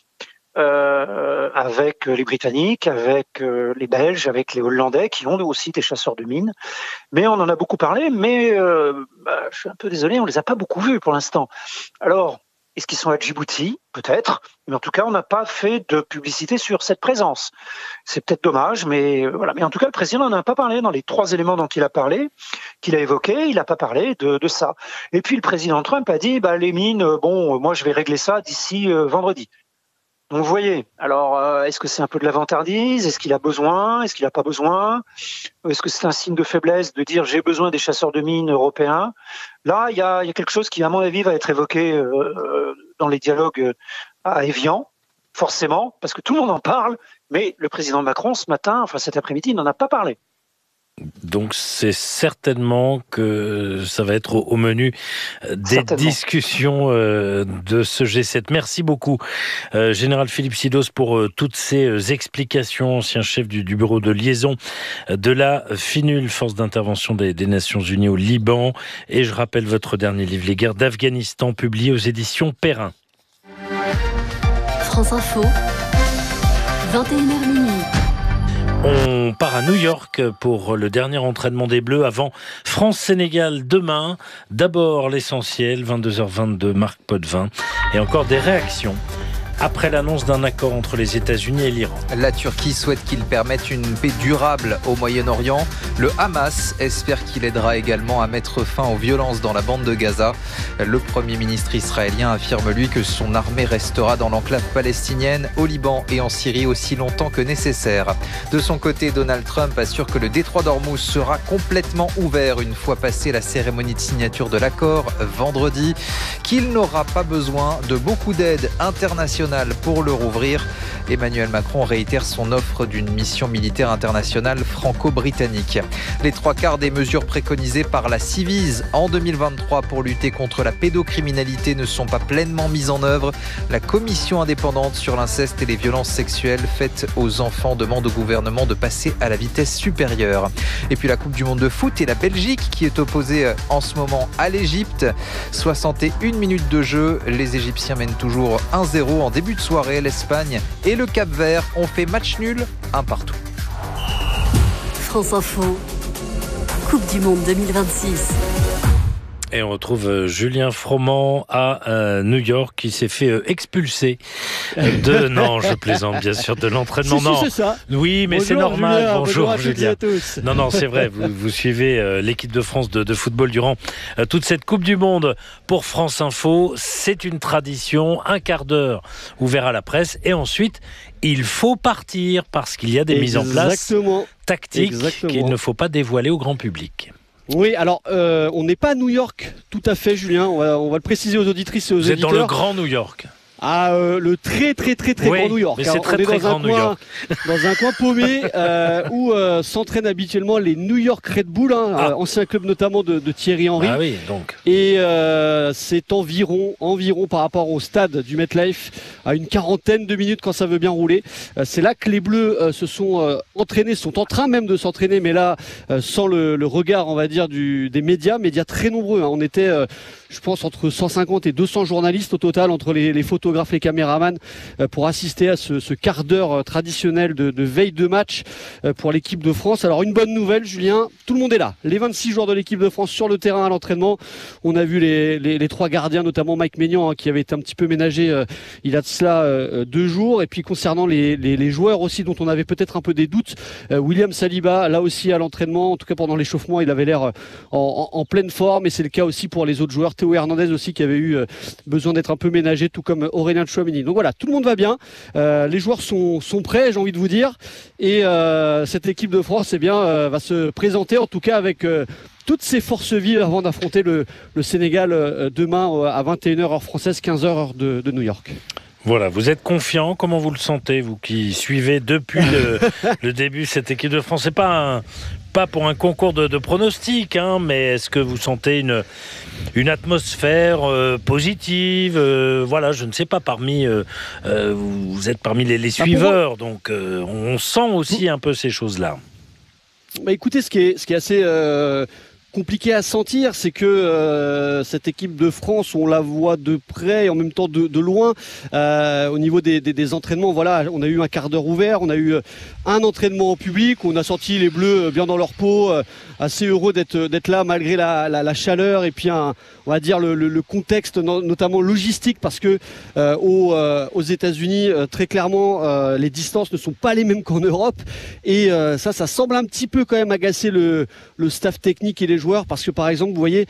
Avec les Britanniques, avec les Belges, avec les Hollandais qui ont aussi des chasseurs de mines. Mais on en a beaucoup parlé, mais je suis un peu désolé, on les a pas beaucoup vus pour l'instant. Alors, est-ce qu'ils sont à Djibouti? Peut-être. Mais en tout cas, on n'a pas fait de publicité sur cette présence. C'est peut-être dommage, mais voilà. Mais en tout cas, le président n'en a pas parlé. Dans les 3 éléments dont il a parlé, qu'il a évoqués, il n'a pas parlé de ça. Et puis, le président Trump a dit, les mines, moi, je vais régler ça d'ici vendredi. Donc, vous voyez. Alors, est-ce que c'est un peu de la vantardise? Est-ce qu'il a besoin? Est-ce qu'il n'a pas besoin? Est-ce que c'est un signe de faiblesse de dire j'ai besoin des chasseurs de mines européens? Là, il y a quelque chose qui, à mon avis, va être évoqué dans les dialogues à Évian, forcément, parce que tout le monde en parle, mais le président Macron, cet après-midi, il n'en a pas parlé. Donc c'est certainement que ça va être au menu des discussions de ce G7. Merci beaucoup, Général Philippe Sidos, pour toutes ces explications, ancien chef du bureau de liaison de la FINUL, Force d'intervention des Nations Unies au Liban. Et je rappelle votre dernier livre, Les guerres d'Afghanistan, publié aux éditions Perrin. France Info, 21h minuit. On part à New York pour le dernier entraînement des Bleus avant France-Sénégal demain. D'abord l'essentiel, 22h22, Marc Potvin. Et encore des réactions après l'annonce d'un accord entre les États-Unis et l'Iran. La Turquie souhaite qu'il permette une paix durable au Moyen-Orient. Le Hamas espère qu'il aidera également à mettre fin aux violences dans la bande de Gaza. Le Premier ministre israélien affirme, lui, que son armée restera dans l'enclave palestinienne, au Liban et en Syrie aussi longtemps que nécessaire. De son côté, Donald Trump assure que le détroit d'Ormuz sera complètement ouvert une fois passée la cérémonie de signature de l'accord vendredi, qu'il n'aura pas besoin de beaucoup d'aide internationale pour le rouvrir. Emmanuel Macron réitère son offre d'une mission militaire internationale franco-britannique. Les 3/4 des mesures préconisées par la Civise en 2023 pour lutter contre la pédocriminalité ne sont pas pleinement mises en œuvre. La commission indépendante sur l'inceste et les violences sexuelles faites aux enfants demande au gouvernement de passer à la vitesse supérieure. Et puis la Coupe du Monde de foot et la Belgique qui est opposée en ce moment à l'Égypte. 61 minutes de jeu, les Égyptiens mènent toujours 1-0 en début de soirée. L'Espagne et le Cap-Vert ont fait match nul, 1-1. France Info, Coupe du Monde 2026. Et on retrouve Julien Froment à New York qui s'est fait expulser non, je plaisante bien sûr, de l'entraînement. Si, c'est ça. Oui, mais bonjour, c'est normal. Julien, bonjour Julien. À tous. Non, c'est vrai. Vous suivez l'équipe de France de football durant toute cette Coupe du Monde pour France Info. C'est une tradition, un quart d'heure ouvert à la presse et ensuite il faut partir parce qu'il y a des mises en place tactiques qu'il ne faut pas dévoiler au grand public. Oui, alors on n'est pas à New York tout à fait, Julien. On va le préciser aux auditrices et aux auditeurs. Vous êtes dans le grand New York. le très grand New York. Mais c'est très grand New York. Dans un coin paumé où s'entraînent habituellement les New York Red Bull, ancien club notamment de Thierry Henry. Ah oui, donc. Et c'est environ par rapport au stade du MetLife à une quarantaine de minutes quand ça veut bien rouler. C'est là que les Bleus se sont entraînés, sont en train même de s'entraîner, mais là sans le regard, on va dire, des médias très nombreux. On était, je pense, entre 150 et 200 journalistes au total, entre les photographes, les caméramans, pour assister à ce quart d'heure traditionnel de veille de match pour l'équipe de France. Alors une bonne nouvelle, Julien, tout le monde est là. Les 26 joueurs de l'équipe de France sur le terrain à l'entraînement. On a vu les 3 gardiens, notamment Mike Maignan, qui avait été un petit peu ménagé il y a de cela 2 jours. Et puis concernant les joueurs aussi dont on avait peut-être un peu des doutes, William Saliba, là aussi à l'entraînement, en tout cas pendant l'échauffement, il avait l'air en pleine forme, et c'est le cas aussi pour les autres joueurs. Théo Hernandez aussi, qui avait eu besoin d'être un peu ménagé, tout comme Aurélien Tchouaméni. Donc voilà, tout le monde va bien, les joueurs sont prêts, j'ai envie de vous dire, et cette équipe de France va se présenter en tout cas avec toutes ses forces vives avant d'affronter le Sénégal demain à 21h heure française, 15h heure de New York. Voilà, vous êtes confiant, comment vous le sentez, vous qui suivez depuis le début cette équipe de France? C'est pas pour un concours de pronostics, mais est-ce que vous sentez une atmosphère positive? Voilà, je ne sais pas, vous êtes parmi les suiveurs, donc on sent aussi un peu ces choses-là. Écoutez, ce qui est assez compliqué à sentir, c'est que cette équipe de France, on la voit de près et en même temps de loin au niveau des entraînements. Voilà, on a eu un quart d'heure ouvert, on a eu un entraînement en public, on a senti les Bleus bien dans leur peau, assez heureux d'être là malgré la chaleur et puis on va dire le contexte notamment logistique, parce que aux États-Unis, très clairement, les distances ne sont pas les mêmes qu'en Europe, et ça semble un petit peu quand même agacer le staff technique et les joueurs, parce que par exemple, vous voyez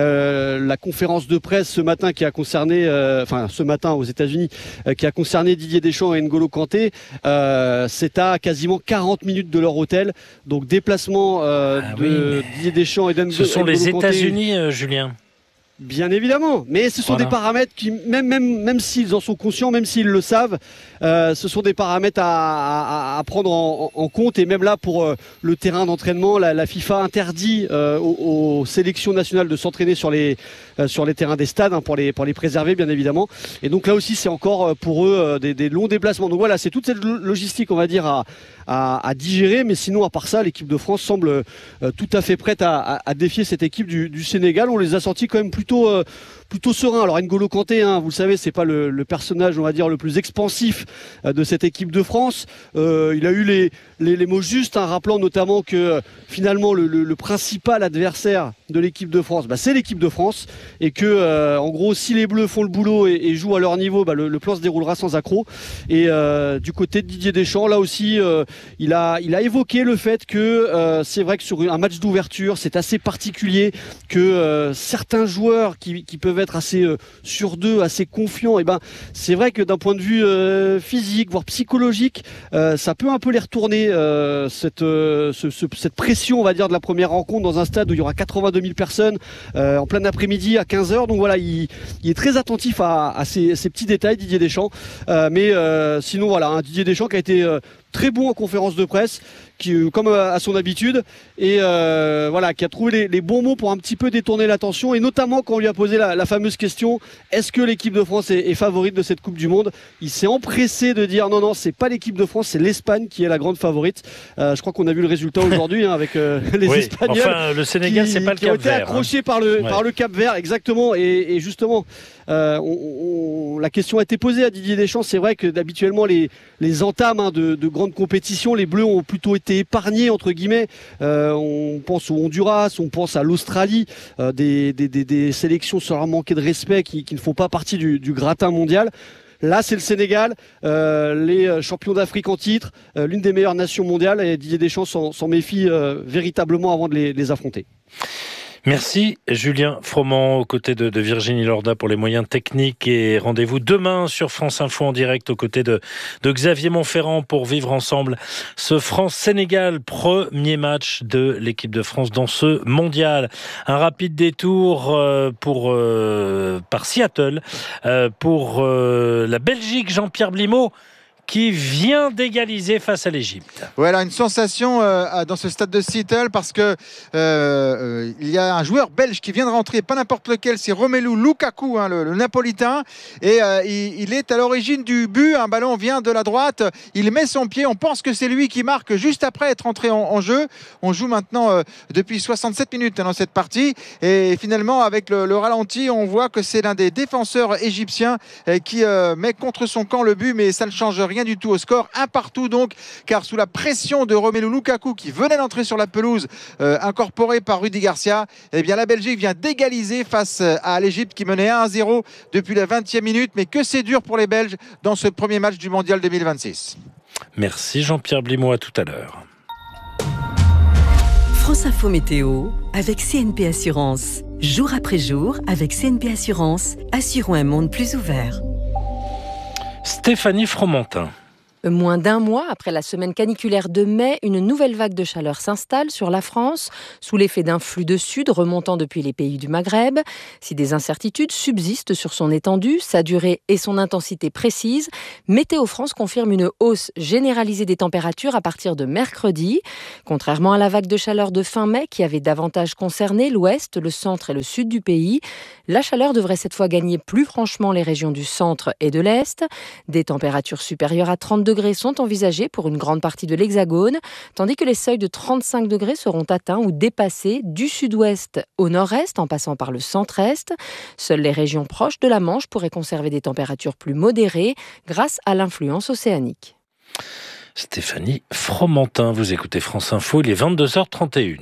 la conférence de presse ce matin qui a concerné, ce matin aux États-Unis, qui a concerné Didier Deschamps et N'Golo Kanté, c'est à quasiment 40 minutes de leur hôtel, donc déplacement Didier Deschamps et N'Golo Kanté. Ce sont les États-Unis, Julien. Bien évidemment, mais ce sont des paramètres qui, même s'ils en sont conscients, même s'ils le savent, ce sont des paramètres à prendre en compte. Et même là, pour le terrain d'entraînement, la FIFA interdit aux sélections nationales de s'entraîner sur les terrains des stades, pour les préserver, bien évidemment. Et donc là aussi, c'est encore pour eux des longs déplacements. Donc voilà, c'est toute cette logistique, on va dire, à digérer. Mais sinon, à part ça, l'équipe de France semble tout à fait prête à défier cette équipe du Sénégal. On les a sentis quand même plutôt serein. Alors N'Golo Kanté, vous le savez, c'est pas le personnage, on va dire, le plus expansif de cette équipe de France. Il a eu les mots justes, rappelant notamment que finalement le principal adversaire de l'équipe de France, c'est l'équipe de France, et que en gros, si les Bleus font le boulot et jouent à leur niveau, le plan se déroulera sans accroc. Et du côté de Didier Deschamps, là aussi, il a évoqué le fait que c'est vrai que sur un match d'ouverture, c'est assez particulier, que certains joueurs qui peuvent être assez sûrs d'eux, assez confiants, c'est vrai que d'un point de vue physique, voire psychologique, ça peut un peu les retourner, cette pression, on va dire, de la première rencontre dans un stade où il y aura 82 000 personnes en plein après-midi à 15h. Donc voilà, il est très attentif à ces petits détails, Didier Deschamps. Mais sinon, voilà, Didier Deschamps qui a été très bon en conférence de presse, comme à son habitude, et qui a trouvé les bons mots pour un petit peu détourner l'attention, et notamment quand on lui a posé la fameuse question: est-ce que l'équipe de France est favorite de cette Coupe du Monde? Il s'est empressé de dire non, c'est pas l'équipe de France, c'est l'Espagne qui est la grande favorite. Je crois qu'on a vu le résultat aujourd'hui avec les Espagnols. Enfin, le Sénégal, c'est pas le Cap Vert. Qui ont été accrochés par le Cap Vert, exactement. Et justement, la question a été posée à Didier Deschamps. C'est vrai que habituellement les entames de grandes compétitions, les Bleus ont plutôt été épargnés, entre guillemets. On pense au Honduras, on pense à l'Australie, des sélections sans leur manquer de respect qui ne font pas partie du gratin mondial. Là, c'est le Sénégal, les champions d'Afrique en titre, l'une des meilleures nations mondiales, et Didier Deschamps s'en méfie véritablement avant de les affronter. Merci Julien Froment aux côtés de Virginie Lorda pour les moyens techniques et rendez-vous demain sur France Info en direct aux côtés de Xavier Montferrand pour vivre ensemble ce France-Sénégal, premier match de l'équipe de France dans ce mondial. Un rapide détour par Seattle pour la Belgique, Jean-Pierre Blimaud qui vient d'égaliser face à l'Égypte. Voilà, une sensation dans ce stade de Seattle parce que il y a un joueur belge qui vient de rentrer, pas n'importe lequel, c'est Romelu Lukaku, le Napolitain, et il est à l'origine du but. Un ballon vient de la droite, il met son pied, on pense que c'est lui qui marque juste après être entré en jeu. On joue maintenant depuis 67 minutes dans cette partie, et finalement avec le ralenti, on voit que c'est l'un des défenseurs égyptiens qui met contre son camp le but, mais ça ne change rien du tout au score, 1-1 donc, car sous la pression de Romelu Lukaku qui venait d'entrer sur la pelouse, incorporé par Rudy Garcia, eh bien la Belgique vient d'égaliser face à l'Égypte qui menait 1-0 depuis la 20e minute. Mais que c'est dur pour les Belges dans ce premier match du Mondial 2026. Merci Jean-Pierre Blimaud, à tout à l'heure. France Info Météo avec CNP Assurance. Jour après jour, avec CNP Assurance, assurons un monde plus ouvert. Stéphanie Fromentin. Moins d'un mois après la semaine caniculaire de mai, une nouvelle vague de chaleur s'installe sur la France, sous l'effet d'un flux de sud remontant depuis les pays du Maghreb. Si des incertitudes subsistent sur son étendue, sa durée et son intensité précise, Météo France confirme une hausse généralisée des températures à partir de mercredi. Contrairement à la vague de chaleur de fin mai qui avait davantage concerné l'ouest, le centre et le sud du pays, la chaleur devrait cette fois gagner plus franchement les régions du centre et de l'est. Des températures supérieures à 30 degrés sont envisagés pour une grande partie de l'Hexagone, tandis que les seuils de 35 degrés seront atteints ou dépassés du sud-ouest au nord-est en passant par le centre-est. Seules les régions proches de la Manche pourraient conserver des températures plus modérées grâce à l'influence océanique. Stéphanie Fromentin, vous écoutez France Info, il est 22h31.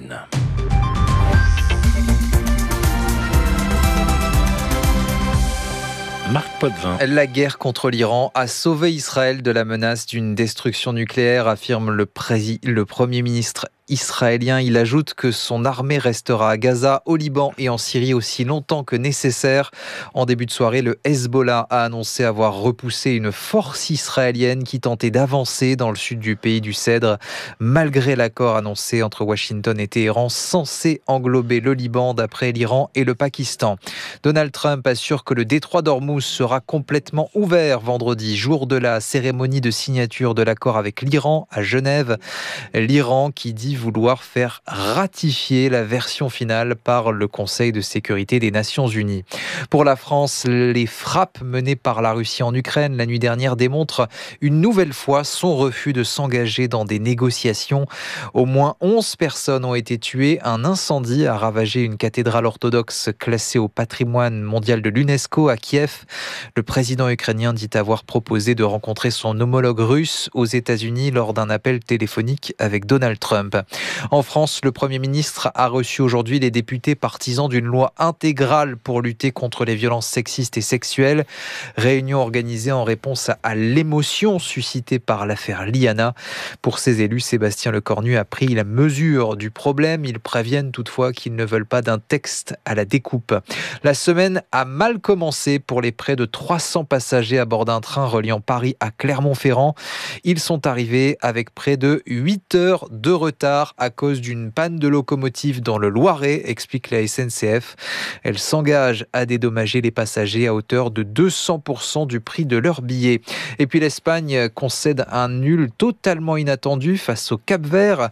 Marc Potvin. La guerre contre l'Iran a sauvé Israël de la menace d'une destruction nucléaire, affirme le Premier ministre israélien. Il ajoute que son armée restera à Gaza, au Liban et en Syrie aussi longtemps que nécessaire. En début de soirée, le Hezbollah a annoncé avoir repoussé une force israélienne qui tentait d'avancer dans le sud du pays du Cèdre, malgré l'accord annoncé entre Washington et Téhéran, censé englober le Liban d'après l'Iran et le Pakistan. Donald Trump assure que le détroit d'Ormuz sera complètement ouvert vendredi, jour de la cérémonie de signature de l'accord avec l'Iran à Genève. L'Iran qui dit vouloir faire ratifier la version finale par le Conseil de sécurité des Nations Unies. Pour la France, les frappes menées par la Russie en Ukraine la nuit dernière démontrent une nouvelle fois son refus de s'engager dans des négociations. Au moins 11 personnes ont été tuées. Un incendie a ravagé une cathédrale orthodoxe classée au patrimoine mondial de l'UNESCO à Kiev. Le président ukrainien dit avoir proposé de rencontrer son homologue russe aux États-Unis lors d'un appel téléphonique avec Donald Trump. En France, le Premier ministre a reçu aujourd'hui les députés partisans d'une loi intégrale pour lutter contre les violences sexistes et sexuelles. Réunion organisée en réponse à l'émotion suscitée par l'affaire Liana. Pour ces élus, Sébastien Lecornu a pris la mesure du problème. Ils préviennent toutefois qu'ils ne veulent pas d'un texte à la découpe. La semaine a mal commencé pour les près de 300 passagers à bord d'un train reliant Paris à Clermont-Ferrand. Ils sont arrivés avec près de 8 heures de retard à cause d'une panne de locomotive dans le Loiret, explique la SNCF. Elle s'engage à dédommager les passagers à hauteur de 200% du prix de leur billet. Et puis l'Espagne concède un nul totalement inattendu face au Cap-Vert,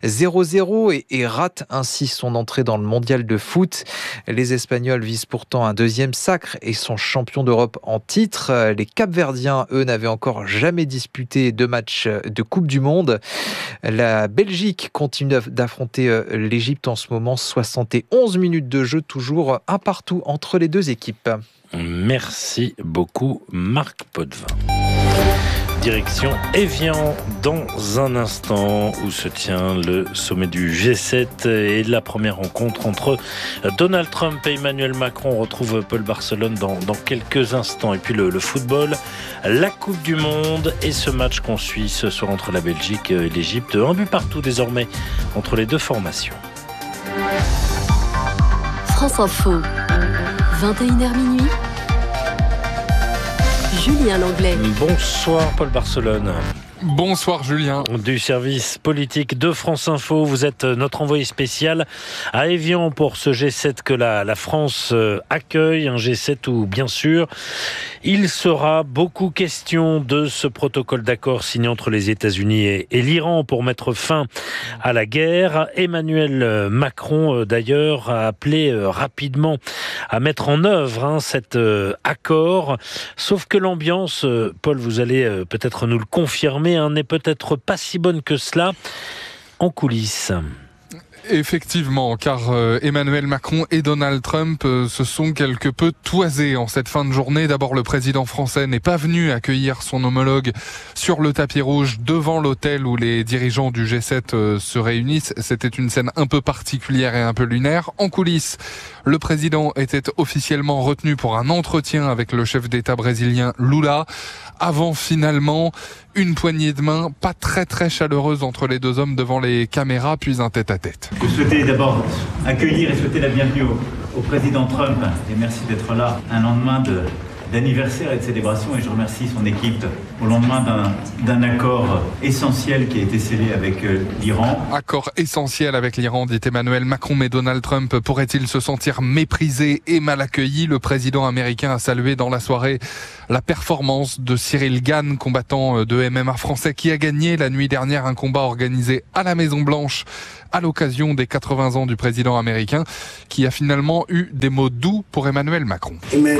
0-0 et rate ainsi son entrée dans le mondial de foot. Les Espagnols visent pourtant un deuxième sacre et sont champions d'Europe en titre. Les Cap-Verdiens, eux, n'avaient encore jamais disputé de match de Coupe du Monde. La Belgique continue d'affronter l'Égypte en ce moment. 71 minutes de jeu, toujours un partout entre les deux équipes. Merci beaucoup Marc Potvin. Direction Évian dans un instant où se tient le sommet du G7 et la première rencontre entre Donald Trump et Emmanuel Macron. On retrouve Paul Barcelone dans quelques instants. Et puis le football, la Coupe du Monde et ce match qu'on suit ce soir entre la Belgique et l'Égypte. Un but partout désormais entre les deux formations. France Info, 21h minuit. Julien Langlais. Bonsoir Paul Barcelone. Bonsoir Julien. Du service politique de France Info, vous êtes notre envoyé spécial à Évian pour ce G7 que la France accueille, un G7 où bien sûr il sera beaucoup question de ce protocole d'accord signé entre les États-Unis et l'Iran pour mettre fin à la guerre. Emmanuel Macron d'ailleurs a appelé rapidement à mettre en œuvre cet accord, sauf que l'ambiance, Paul, vous allez peut-être nous le confirmer, n'est peut-être pas si bonne que cela en coulisses. Effectivement, car Emmanuel Macron et Donald Trump se sont quelque peu toisés en cette fin de journée. D'abord, le président français n'est pas venu accueillir son homologue sur le tapis rouge devant l'hôtel où les dirigeants du G7 se réunissent. C'était une scène un peu particulière et un peu lunaire. En coulisses, le président était officiellement retenu pour un entretien avec le chef d'État brésilien Lula, avant finalement une poignée de main pas très chaleureuse entre les deux hommes devant les caméras, puis un tête-à-tête. Je souhaitais d'abord accueillir et souhaiter la bienvenue au président Trump, et merci d'être là un lendemain d'anniversaire et de célébration, et je remercie son équipe au lendemain d'un accord essentiel qui a été scellé avec l'Iran. Accord essentiel avec l'Iran, dit Emmanuel Macron, mais Donald Trump pourrait-il se sentir méprisé et mal accueilli? Le président américain a salué dans la soirée la performance de Cyril Gane, combattant de MMA français qui a gagné la nuit dernière un combat organisé à la Maison-Blanche à l'occasion des 80 ans du président américain, qui a finalement eu des mots doux pour Emmanuel Macron.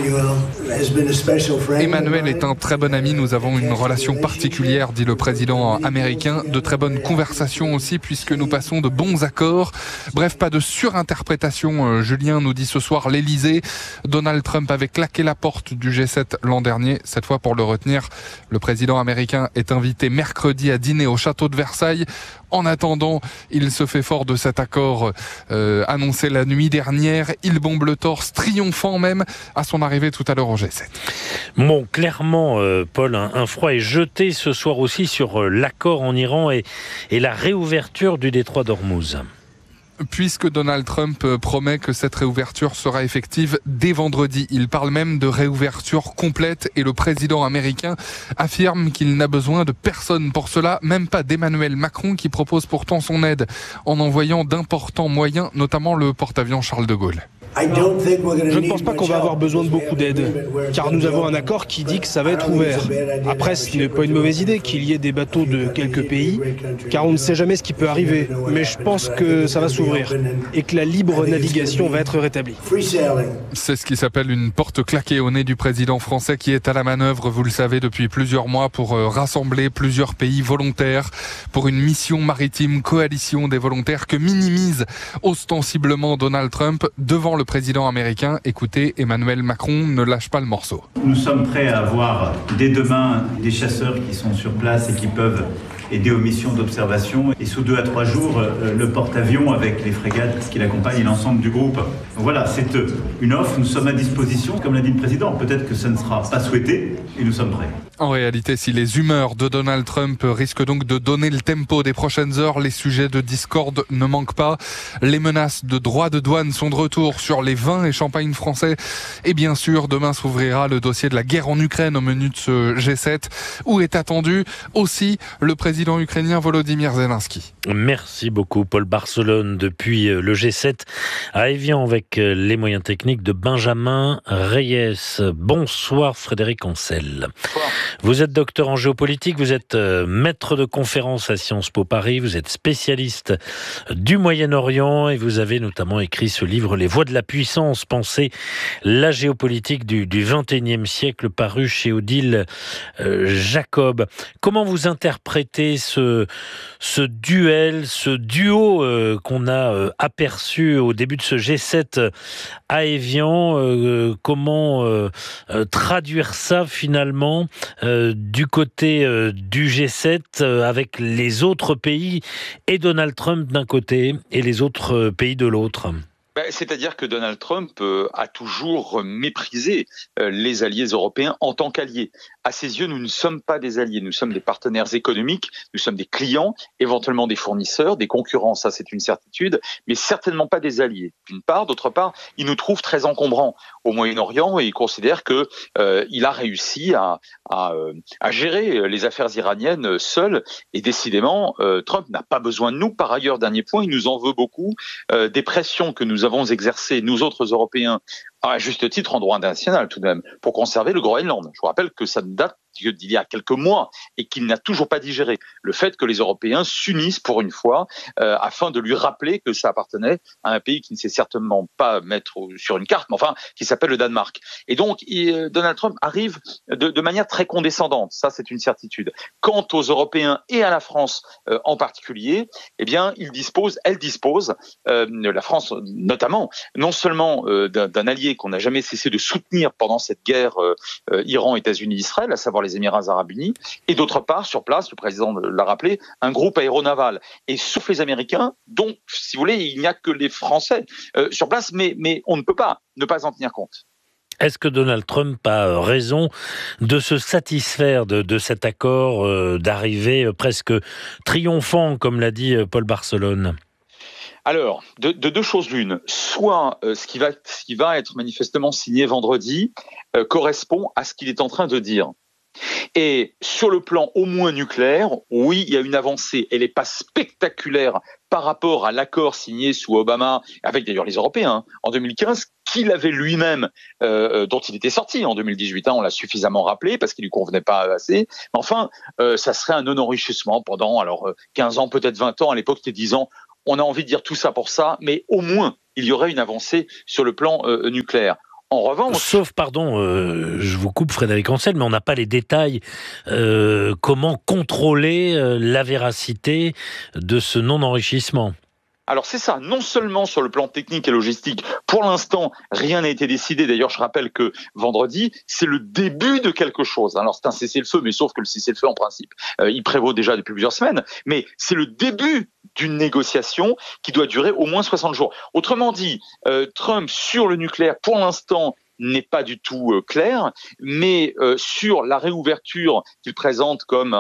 Emmanuel est un très bon ami, nous avons une relation particulière, dit le président américain, de très bonnes conversations aussi, puisque nous passons de bons accords. Bref, pas de surinterprétation, Julien, nous dit ce soir l'Elysée. Donald Trump avait claqué la porte du G7 l'an dernier, cette fois pour le retenir. Le président américain est invité mercredi à dîner au château de Versailles. En attendant, il se fait fort de cet accord annoncé la nuit dernière. Il bombe le torse, triomphant même à son arrivée tout à l'heure au G7. Bon, clairement, Paul, un froid est jeté ce soir aussi sur l'accord en Iran et la réouverture du détroit d'Ormuz. Puisque Donald Trump promet que cette réouverture sera effective dès vendredi. Il parle même de réouverture complète et le président américain affirme qu'il n'a besoin de personne pour cela, même pas d'Emmanuel Macron qui propose pourtant son aide en envoyant d'importants moyens, notamment le porte-avions Charles de Gaulle. Je ne pense pas qu'on va avoir besoin de beaucoup d'aide, car nous avons un accord qui dit que ça va être ouvert. Après, ce n'est pas une mauvaise idée qu'il y ait des bateaux de quelques pays, car on ne sait jamais ce qui peut arriver. Mais je pense que ça va s'ouvrir et que la libre navigation va être rétablie. C'est ce qui s'appelle une porte claquée au nez du président français qui est à la manœuvre, vous le savez, depuis plusieurs mois pour rassembler plusieurs pays volontaires pour une mission maritime, coalition des volontaires que minimise ostensiblement Donald Trump devant le président américain. Écoutez, Emmanuel Macron ne lâche pas le morceau. Nous sommes prêts à avoir dès demain des chasseurs qui sont sur place et qui peuvent aider aux missions d'observation. Et sous 2 à 3 jours, le porte-avions avec les frégates qui l'accompagnent et l'ensemble du groupe. Donc voilà, c'est une offre, nous sommes à disposition. Comme l'a dit le président, peut-être que ça ne sera pas souhaité et nous sommes prêts. En réalité, si les humeurs de Donald Trump risquent donc de donner le tempo des prochaines heures, les sujets de discorde ne manquent pas. Les menaces de droits de douane sont de retour sur les vins et champagnes français. Et bien sûr, demain s'ouvrira le dossier de la guerre en Ukraine au menu de ce G7, où est attendu aussi le président ukrainien Volodymyr Zelensky. Merci beaucoup Paul Barcelone depuis le G7 à Évian avec les moyens techniques de Benjamin Reyes. Bonsoir Frédéric Ancel. Bonsoir. Vous êtes docteur en géopolitique, vous êtes maître de conférence à Sciences Po Paris, vous êtes spécialiste du Moyen-Orient et vous avez notamment écrit ce livre Les Voies de la puissance, penser la géopolitique du XXIe siècle, paru chez Odile Jacob. Comment vous interprétez ce duel, ce duo qu'on a aperçu au début de ce G7 à Évian? Comment traduire ça finalement du côté du G7 avec les autres pays et Donald Trump d'un côté et les autres pays de l'autre? C'est-à-dire que Donald Trump a toujours méprisé les alliés européens en tant qu'alliés. à ses yeux, nous ne sommes pas des alliés, nous sommes des partenaires économiques, nous sommes des clients, éventuellement des fournisseurs, des concurrents, ça c'est une certitude, mais certainement pas des alliés. D'une part, d'autre part, il nous trouve très encombrants au Moyen-Orient et il considère que il a réussi à gérer les affaires iraniennes seul. Et décidément, Trump n'a pas besoin de nous. Par ailleurs, dernier point, il nous en veut beaucoup des pressions que nous avons exercées, nous autres Européens, à juste titre en droit international tout de même, pour conserver le Groenland. Je vous rappelle que ça date d'il y a quelques mois et qu'il n'a toujours pas digéré le fait que les Européens s'unissent pour une fois afin de lui rappeler que ça appartenait à un pays qui ne sait certainement pas mettre sur une carte, mais enfin qui s'appelle le Danemark. Et donc Donald Trump arrive de manière très condescendante, ça c'est une certitude. Quant aux Européens et à la France en particulier, eh bien elle dispose, la France notamment, non seulement d'un allié qu'on n'a jamais cessé de soutenir pendant cette guerre Iran-États-Unis-Israël, à savoir les Émirats Arabes Unis, et d'autre part, sur place, le président l'a rappelé, un groupe aéronaval. Et sauf les Américains, dont, si vous voulez, il n'y a que les Français sur place, mais on ne peut pas ne pas en tenir compte. Est-ce que Donald Trump a raison de se satisfaire de cet accord, d'arriver presque triomphant, comme l'a dit Paul Barcelone ? Alors, de deux choses l'une. Soit ce qui va être manifestement signé vendredi correspond à ce qu'il est en train de dire. Et sur le plan au moins nucléaire, oui, il y a une avancée. Elle n'est pas spectaculaire par rapport à l'accord signé sous Obama, avec d'ailleurs les Européens, en 2015, qu'il avait lui-même, dont il était sorti en 2018. On l'a suffisamment rappelé parce qu'il lui convenait pas assez. Mais enfin, ça serait un non-enrichissement pendant 15 ans, peut-être 20 ans. À l'époque, c'était 10 ans. On a envie de dire tout ça pour ça, mais au moins, il y aurait une avancée sur le plan nucléaire. En revanche... Sauf, je vous coupe Frédéric Ancel, mais on n'a pas les détails. Comment contrôler la véracité de ce non-enrichissement ? Alors c'est ça, non seulement sur le plan technique et logistique, pour l'instant rien n'a été décidé, d'ailleurs je rappelle que vendredi c'est le début de quelque chose, alors c'est un cessez-le-feu, mais sauf que le cessez-le-feu en principe il prévaut déjà depuis plusieurs semaines, mais c'est le début d'une négociation qui doit durer au moins 60 jours. Autrement dit, Trump sur le nucléaire pour l'instant n'est pas du tout clair, mais sur la réouverture qu'il présente comme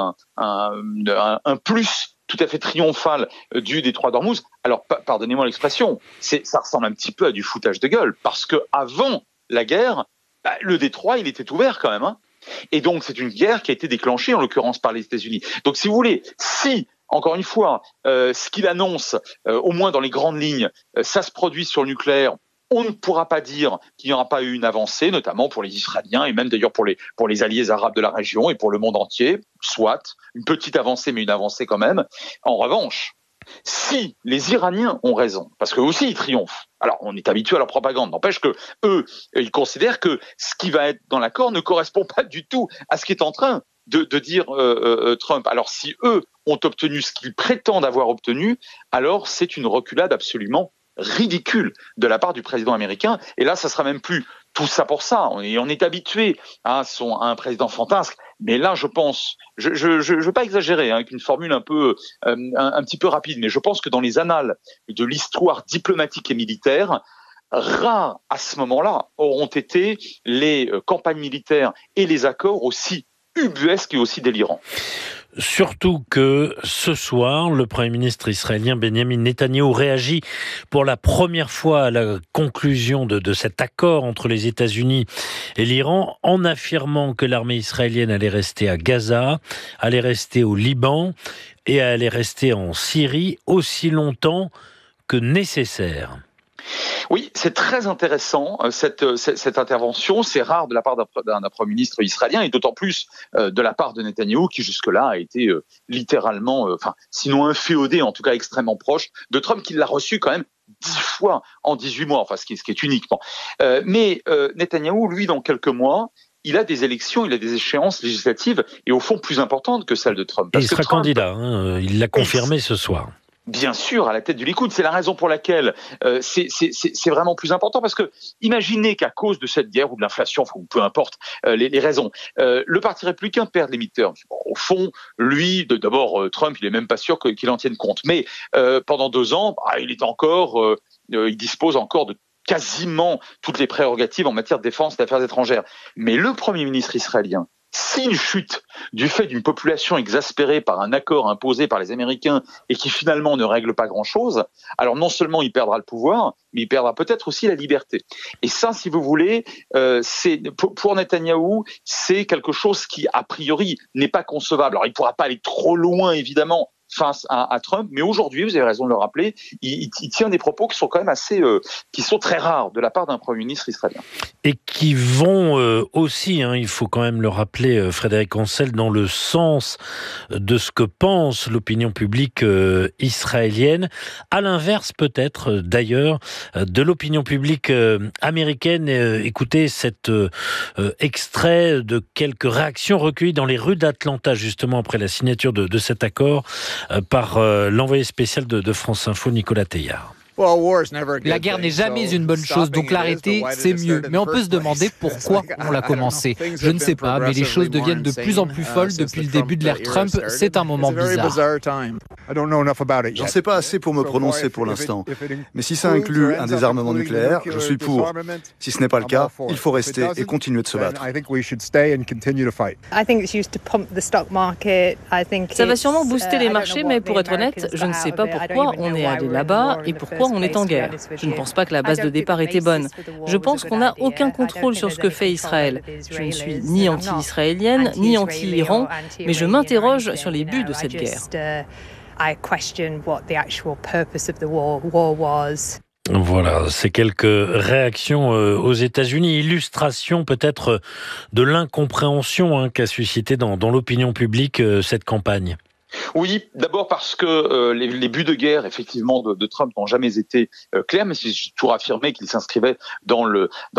un plus tout à fait triomphal du détroit d'Ormuz. Alors, pardonnez-moi l'expression, ça ressemble un petit peu à du foutage de gueule, parce que avant la guerre, le détroit, il était ouvert quand même. Et donc, c'est une guerre qui a été déclenchée, en l'occurrence, par les États-Unis. Donc, si vous voulez, encore une fois, ce qu'il annonce, au moins dans les grandes lignes, ça se produit sur le nucléaire, on ne pourra pas dire qu'il n'y aura pas eu une avancée, notamment pour les Israéliens et même d'ailleurs pour les alliés arabes de la région et pour le monde entier, soit une petite avancée, mais une avancée quand même. En revanche, si les Iraniens ont raison, parce qu'eux aussi ils triomphent, alors on est habitué à leur propagande, n'empêche que eux, ils considèrent que ce qui va être dans l'accord ne correspond pas du tout à ce qui est en train de dire Trump. Alors si eux ont obtenu ce qu'ils prétendent avoir obtenu, alors c'est une reculade absolument ridicule de la part du président américain. Et là, ça sera même plus tout ça pour ça. On est habitué à un président fantasque. Mais là, je pense, je veux pas exagérer, avec une formule un petit peu rapide, mais je pense que dans les annales de l'histoire diplomatique et militaire, rares à ce moment-là auront été les campagnes militaires et les accords aussi ubuesques et aussi délirants. Surtout que ce soir, le Premier ministre israélien Benjamin Netanyahou réagit pour la première fois à la conclusion de cet accord entre les États-Unis et l'Iran, en affirmant que l'armée israélienne allait rester à Gaza, allait rester au Liban et allait rester en Syrie aussi longtemps que nécessaire. Oui, c'est très intéressant cette intervention. C'est rare de la part d'un Premier ministre israélien et d'autant plus de la part de Netanyahou qui jusque-là a été littéralement, sinon inféodé, en tout cas extrêmement proche de Trump, qui l'a reçu quand même 10 fois en 18 mois, ce qui est unique. Mais Netanyahou, lui, dans quelques mois, il a des élections, il a des échéances législatives et au fond plus importantes que celles de Trump. Parce il sera candidat, il l'a confirmé ce soir. Bien sûr, à la tête du Likoud, c'est la raison pour laquelle c'est vraiment plus important, parce que imaginez qu'à cause de cette guerre ou de l'inflation, ou peu importe les raisons, le Parti républicain perd les midterms. Au fond, lui, d'abord Trump, il est même pas sûr qu'il en tienne compte, mais pendant 2 ans, il dispose encore de quasiment toutes les prérogatives en matière de défense et d'affaires étrangères. Mais le Premier ministre israélien, Si une chute du fait d'une population exaspérée par un accord imposé par les Américains et qui finalement ne règle pas grand-chose, alors non seulement il perdra le pouvoir, mais il perdra peut-être aussi la liberté. Et ça, si vous voulez, pour Netanyahou, c'est quelque chose qui, a priori, n'est pas concevable. Alors il ne pourra pas aller trop loin, évidemment, face à Trump, mais aujourd'hui, vous avez raison de le rappeler, il tient des propos qui sont quand même qui sont très rares de la part d'un Premier ministre israélien. Et qui vont aussi, il faut quand même le rappeler, Frédéric Ancel, dans le sens de ce que pense l'opinion publique israélienne, à l'inverse peut-être d'ailleurs de l'opinion publique américaine. Écoutez cet extrait de quelques réactions recueillies dans les rues d'Atlanta, justement après la signature de cet accord, par l'envoyé spécial de France Info, Nicolas Teillard. La guerre n'est jamais une bonne chose, donc l'arrêter, c'est mieux. Mais on peut se demander pourquoi on l'a commencé. Je ne sais pas, mais les choses deviennent de plus en plus folles depuis le début de l'ère Trump. C'est un moment bizarre. J'en sais pas assez pour me prononcer pour l'instant. Mais si ça inclut un désarmement nucléaire, je suis pour. Si ce n'est pas le cas, il faut rester et continuer de se battre. Ça va sûrement booster les marchés, mais pour être honnête, je ne sais pas pourquoi on est allé là-bas et pourquoi on est en guerre. Je ne pense pas que la base de départ était bonne. Je pense qu'on n'a aucun contrôle sur ce que fait Israël. Je ne suis ni anti-israélienne, ni anti-Iran, mais je m'interroge sur les buts de cette guerre. Voilà, c'est quelques réactions aux États-Unis, illustration peut-être de l'incompréhension qu'a suscité dans l'opinion publique cette campagne. Oui, d'abord parce que les buts de guerre, effectivement, de Trump n'ont jamais été clairs, mais c'est toujours affirmé qu'il s'inscrivait dans